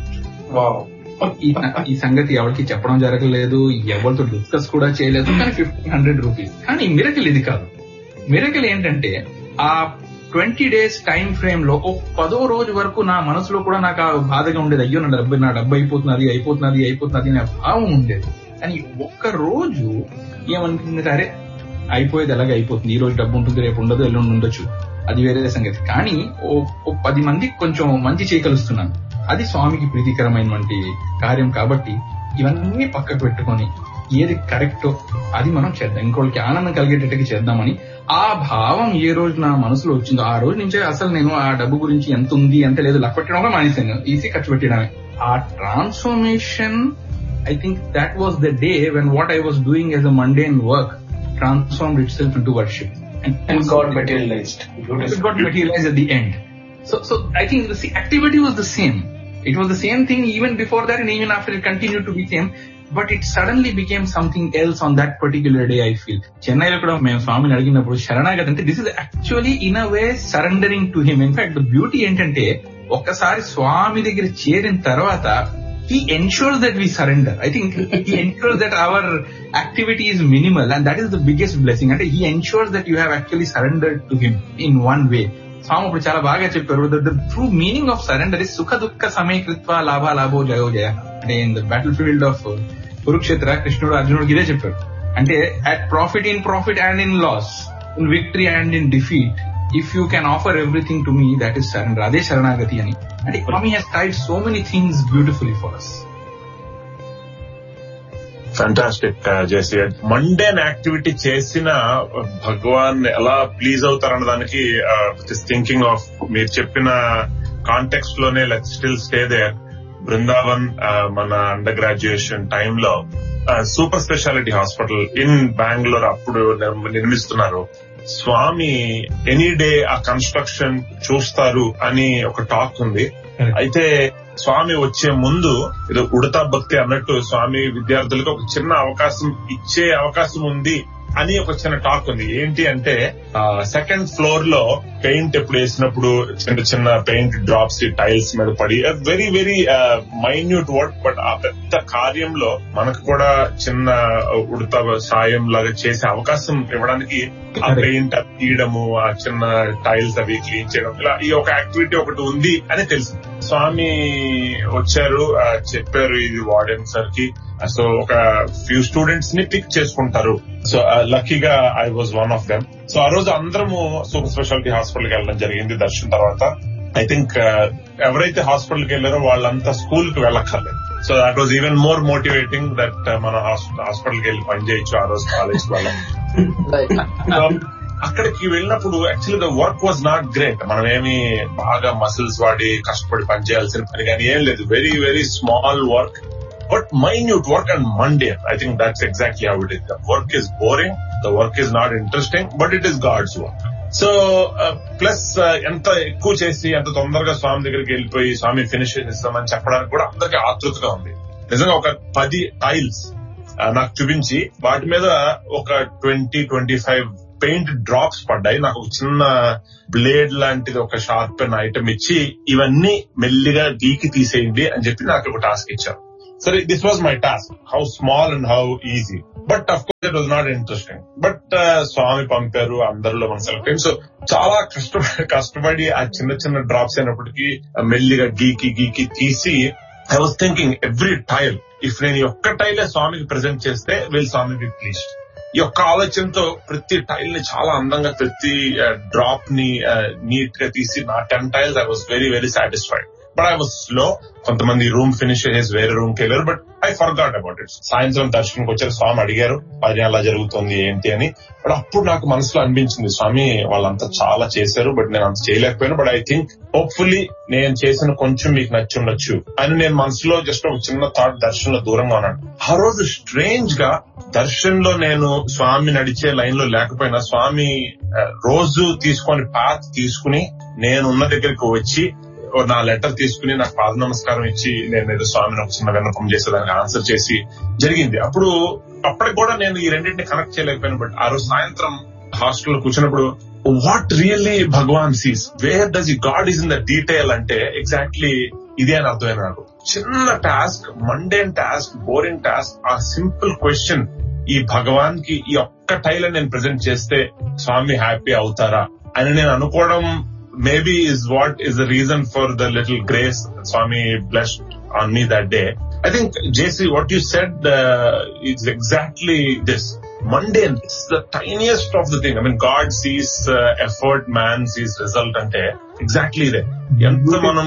ఈ సంగతి ఎవరికి చెప్పడం జరగలేదు, ఎవరితో డిస్కస్ కూడా చేయలేదు. కానీ 1500 రూపీస్. కానీ మిరకిల్ ఇది కాదు. మిరకిల్ ఏంటంటే ఆ 20 days టైం ఫ్రేమ్ లో 10వ రోజు వరకు నా మనసులో కూడా నాకు ఆ బాధగా ఉండేది, అయ్యో నా డబ్బు అయిపోతున్నది అనే భావం ఉండేది. కానీ ఒక్క రోజు ఏమనిపించింది, అరే అయిపోయేది ఎలాగే అయిపోతుంది, ఈ రోజు డబ్బు ఉంటుంది, రేపు ఉండదు, ఎల్లుండి ఉండొచ్చు, అది వేరే సంగతి. కానీ 10 మందికి కొంచెం మంచి చేయగలుస్తున్నాను, అది స్వామికి ప్రీతికరమైనటువంటి కార్యం. కాబట్టి ఇవన్నీ పక్కకు పెట్టుకొని ఏది కరెక్టో అది మనం చేద్దాం, ఇంకోళ్ళకి ఆనందం కలిగేటట్టుగా చేద్దామని ఆ భావం ఏ రోజు నా మనసులో వచ్చిందో ఆ రోజు నుంచే అసలు నేను ఆ డబ్బు గురించి ఎంత ఉంది ఎంత లేదు లెక్క పెట్టడం మానేశాను, ఈజీ ఖర్చు పెట్టడమే. ఆ transformation, I think that was the day when what I was doing as a mundane work transformed itself into worship and got materialized. It got materialized at the end. So I think the activity was the same. It was the same thing even before that, and even after it continued to be same. But it suddenly became something else on that particular day, I feel. చెన్నైలో కూడా మేము స్వామిని అడిగినప్పుడు శరణాగతి అంటే this is actually in a way surrendering to him. In fact the beauty ఏంటంటే ఒక్కసారి స్వామి దగ్గర చేరిన తర్వాత he ensures that we surrender. I think he ensures that our activity is minimal, and that is the biggest blessing. And he ensures that you have actually surrendered to him in one way. స్వామి ఇప్పుడు చాలా బాగా చెప్పారు, the true meaning of surrender is సుఖ దుఃఖ సమీకృత్వ లాభ లాభో జయో జయ. అంటే in the battle field of Kurukshetra కృష్ణుడు అర్జునుడికి ఇదే చెప్పారు. అంటే at profit and in loss, in victory and in defeat, if you can offer everything to me, that is surrender. అదే శరణాగతి అని. అంటే Swami has tried so many things beautifully for us. Fantastic JC. Mundane activity చేసిన భగవాన్ ఎలా ప్లీజ్ అవుతారన్న దానికి థింకింగ్ ఆఫ్ మీరు చెప్పిన కాంటెక్స్ట్ లోనే let's still stay there. Brindavan మన అండర్ గ్రాడ్యుయేషన్ టైంలో super speciality hospital in Bengaluru అప్పుడు నిర్మిస్తున్నారు. స్వామి ఎనీ డే ఆ కన్స్ట్రక్షన్ చూస్తారు అని ఒక టాక్ ఉంది. అయితే స్వామి వచ్చే ముందు ఏదో ఉడతా భక్తి అన్నట్టు స్వామి విద్యార్థులకు ఒక చిన్న అవకాశం ఇచ్చే అవకాశం ఉంది అని ఒక చిన్న టాక్ ఉంది. ఏంటి అంటే సెకండ్ ఫ్లోర్ లో పెయింట్ ఎప్పుడు వేసినప్పుడు చిన్న చిన్న పెయింట్ డ్రాప్స్ టైల్స్ మీద పడి very very minute work, but ఆ పెద్ద కార్యంలో మనకు కూడా చిన్న ఉడత సాయం లాగా చేసే అవకాశం ఇవ్వడానికి ఆ పెయింట్ తీయడము, ఆ చిన్న టైల్స్ అవి క్లీన్ చేయడం, ఇలా ఈ ఒక యాక్టివిటీ ఒకటి ఉంది అని తెలిసింది. స్వామి వచ్చారు, చెప్పారు ఇది వార్డెన్ సార్ కి. సో ఒక ఫ్యూ స్టూడెంట్స్ ని పిక్ చేసుకుంటారు. సో లక్కీగా I was one of them. So ఆ రోజు అందరము సూపర్ స్పెషాలిటీ హాస్పిటల్కి వెళ్ళడం జరిగింది. దర్శనం తర్వాత ఐ థింక్ ఎవరైతే హాస్పిటల్కి వెళ్ళారో వాళ్ళంతా స్కూల్ కి వెళ్ళక్కర్లేదు. So that was even more motivating that మన హాస్పిటల్కి వెళ్ళి పనిచేయచ్చు ఆ రోజు కాలేజ్ వాళ్ళం. అక్కడికి వెళ్ళినప్పుడు actually the work was not great. మనం ఏమి బాగా మసిల్స్ వాడి కష్టపడి పనిచేయాల్సిన పని కానీ ఏం లేదు. Very very small work, but minute work and mundane. I think that's exactly how it is. The work is boring, the work is not interesting, but it is God's work. So plus ఎంత ఎక్కువ చేసి ఎంత తొందరగా స్వామి దగ్గరికి వెళ్ళిపోయి స్వామి ఫినిష్ చేస్తామని చెప్పడానికి కూడా అందరికి ఆతృతగా ఉంది. నిజంగా ఒక 10 టైల్స్ నాకు చూపించి వాటి మీద ఒక 20-25 పెయింట్ డ్రాప్స్ పడ్డాయి. నాకు ఒక చిన్న బ్లేడ్ లాంటిది ఒక షార్పెన్ ఐటమ్ ఇచ్చి ఇవన్నీ మెల్లిగా గీకి తీసేయండి అని చెప్పి నాకు ఒక టాస్క్ ఇచ్చారు. సరే, this was my task. How small and how easy, but of course it was not interesting. But స్వామి పంపారు, అందరిలో మనం సెలెక్ట్ అయ్యాం. సో చాలా కష్టపడి ఆ చిన్న చిన్న డ్రాప్స్ అయినప్పటికీ మెల్లిగా గీకి తీసి I was thinking every tile, if నేను ఈ ఒక్క టైలే స్వామికి ప్రెజెంట్ చేస్తే విల్ స్వామి బి ప్లీజ్డ్. ఈ ఒక్క ఆలోచనతో ప్రతి టైల్ ని చాలా అందంగా, ప్రతి డ్రాప్ ని నీట్ గా తీసి నా 10 tiles I was very very satisfied. But I was slow. కొంతమంది రూమ్ ఫినిష్ చేసి వేరే రూమ్ కి వెళ్ళారు, but I forgot about it. సాయంత్రం దర్శనంకి వచ్చారు, స్వామి అడిగారు పని ఎలా జరుగుతుంది ఏంటి అని. బట్ అప్పుడు నాకు మనసులో అనిపించింది, స్వామి వాళ్ళంతా చాలా చేశారు, బట్ నేను అంత చేయలేకపోయాను. బట్ ఐ థింక్ హోప్ఫుల్లీ నేను చేసిన కొంచెం మీకు నచ్చి ఉండొచ్చు అని నేను మనసులో జస్ట్ ఒక చిన్న థాట్ దర్శనంలో దూరంగా ఉన్నాను. ఆ రోజు స్ట్రేంజ్ గా దర్శనంలో నేను స్వామి నడిచే లైన్ లో లేకపోయినా స్వామి రోజు తీసుకొని పాత్ తీసుకుని నేను ఉన్న దగ్గరికి వచ్చి నా లెటర్ తీసుకుని నాకు పాద నమస్కారం ఇచ్చి నేను ఏదో స్వామిని ఒక చిన్న విన్నపం చేసేదానికి ఆన్సర్ చేసి జరిగింది. అప్పటికి కూడా నేను ఈ రెండింటిని కనెక్ట్ చేయలేకపోయాను. బట్ ఆ రోజు సాయంత్రం హాస్టల్లో కూర్చున్నప్పుడు what really Bhagavan Cs, where does he God is in the detail అంటే ఎగ్జాక్ట్లీ ఇదే అని అర్థమైంది నాకు. చిన్న task, mundane task, boring task, ఆ సింపుల్ క్వశ్చన్, ఈ భగవాన్ కి ఈ ఒక్క టైల్ నేను ప్రెజెంట్ చేస్తే స్వామి హ్యాపీ అవుతారా అని నేను అనుకోవడం maybe is what is the reason for the little grace Swami blessed on me that day. I think, JC, what you said is exactly this. Mundane, it's the tiniest of the thing. I mean, God sees effort, man sees result ante exactly there. Enta manam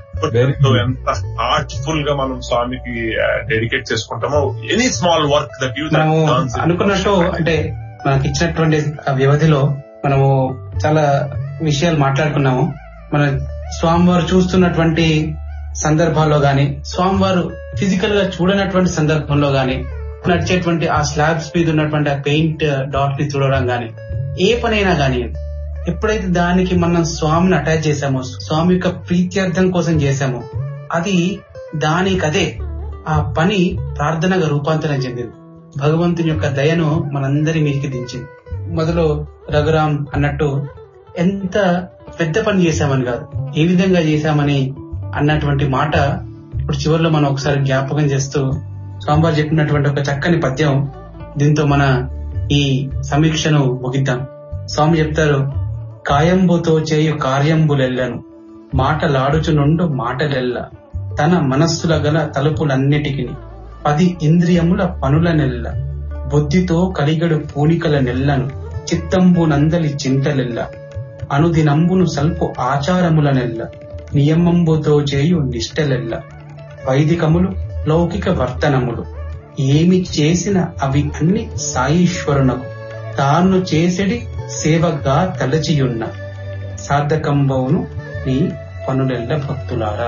ఎంత హార్ట్ఫుల్ గా మనం స్వామికి డెడికేట్ చేసుకుంటామో, any small work that you అనుకున్నట్టు అంటే మనకి ఇచ్చినటువంటి వ్యవధిలో మనము చాలా విషయాలు మాట్లాడుకున్నాము. మన స్వామివారు చూస్తున్నటువంటి సందర్భాల్లో గాని, స్వామివారు ఫిజికల్ గా చూడనటువంటి సందర్భంలో గాని, నడిచేటువంటి ఆ స్లాబ్స్ మీద ఉన్నటువంటి ఆ పెయింట్ డాట్ ని చూడడం గాని, ఏ పనైనా గాని ఎప్పుడైతే దానికి మనం స్వామిని అటాచ్ చేశామో, స్వామి యొక్క ప్రీత్యర్థం కోసం చేశామో, అది దానికదే ఆ పని ప్రార్థనగా రూపాంతరం చెందింది. భగవంతుని యొక్క దయను మనందరి మీదకి దించింది. మొదలు రఘురాం అన్నట్టు ఎంత పెద్ద పని చేశామని కాదు, ఏ విధంగా చేశామని అన్నటువంటి మాట ఇప్పుడు చివరిలో మనం ఒకసారి జ్ఞాపకం చేస్తూ స్వామివారు చెప్పినటువంటి ఒక చక్కని పద్యం, దీంతో మన ఈ సమీక్షను ముగిద్దాం. స్వామి చెప్తారు, కాయంబుతో చేయు కార్యంబులెల్లను మాటలాడుచునుండు మాటలెల్ల తన మనస్సుల గల తలుపులన్నిటికి 10 ఇంద్రియముల పనులనెల్ల బుద్ధితో కలిగడు పూనికల నెల్లను చిత్తంబునందలి చింతలెల్ల అనుదినంబును సల్పు ఆచారములనెల్ల నియమంబుతో చేయు నిష్టలెల్ల వైదికములు లౌకిక వర్తనములు ఏమి చేసిన అవి అన్ని సాయీశ్వరునకు తాను చేసెడి సేవగా తలచియున్న సార్థకంబవును నీ పనులెల్ల భక్తులారా.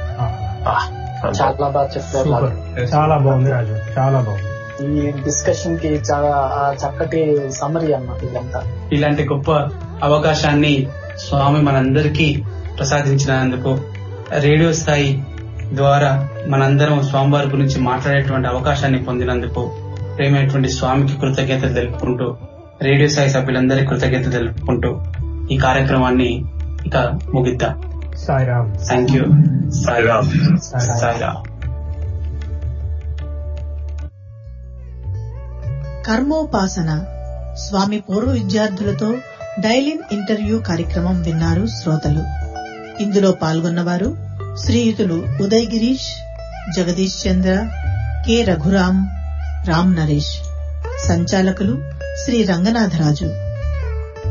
చాలా బాగా చెప్పారు. చాలా బాగుంది రాజు, చాలా బాగుంది. ఈ డిస్కషన్ కి చాలా చక్కటి సమరీ అన్నమాట ఇదంతా. ఇలాంటి గొప్ప అవకాశాన్ని స్వామి మనందరికీ ప్రసాదించినందుకు, రేడియో స్థాయి ద్వారా మనందరం స్వామివారి గురించి మాట్లాడేటువంటి అవకాశాన్ని పొందినందుకు ప్రేమైనటువంటి స్వామికి కృతజ్ఞతలు తెలుపుకుంటూ, రేడియో స్థాయి సభ్యులందరికీ కృతజ్ఞతలు తెలుపుకుంటూ ఈ కార్యక్రమాన్ని ఇక ముగిద్దాం. సాయిరామ్. Thank you. సాయిరామ్. సాయిరామ్. కర్మోపాసన స్వామి పూర్వ విద్యార్థులతో డైలిన్ ఇంటర్వ్యూ కార్యక్రమం విన్నారు శ్రోతలు. ఇందులో పాల్గొన్నవారు శ్రీయుతులు ఉదయ్ గిరీష్, జగదీష్ చంద్ర, కె రఘురాం, రామ్ నరేష్. సంచాలకులు శ్రీ రంగనాథరాజు.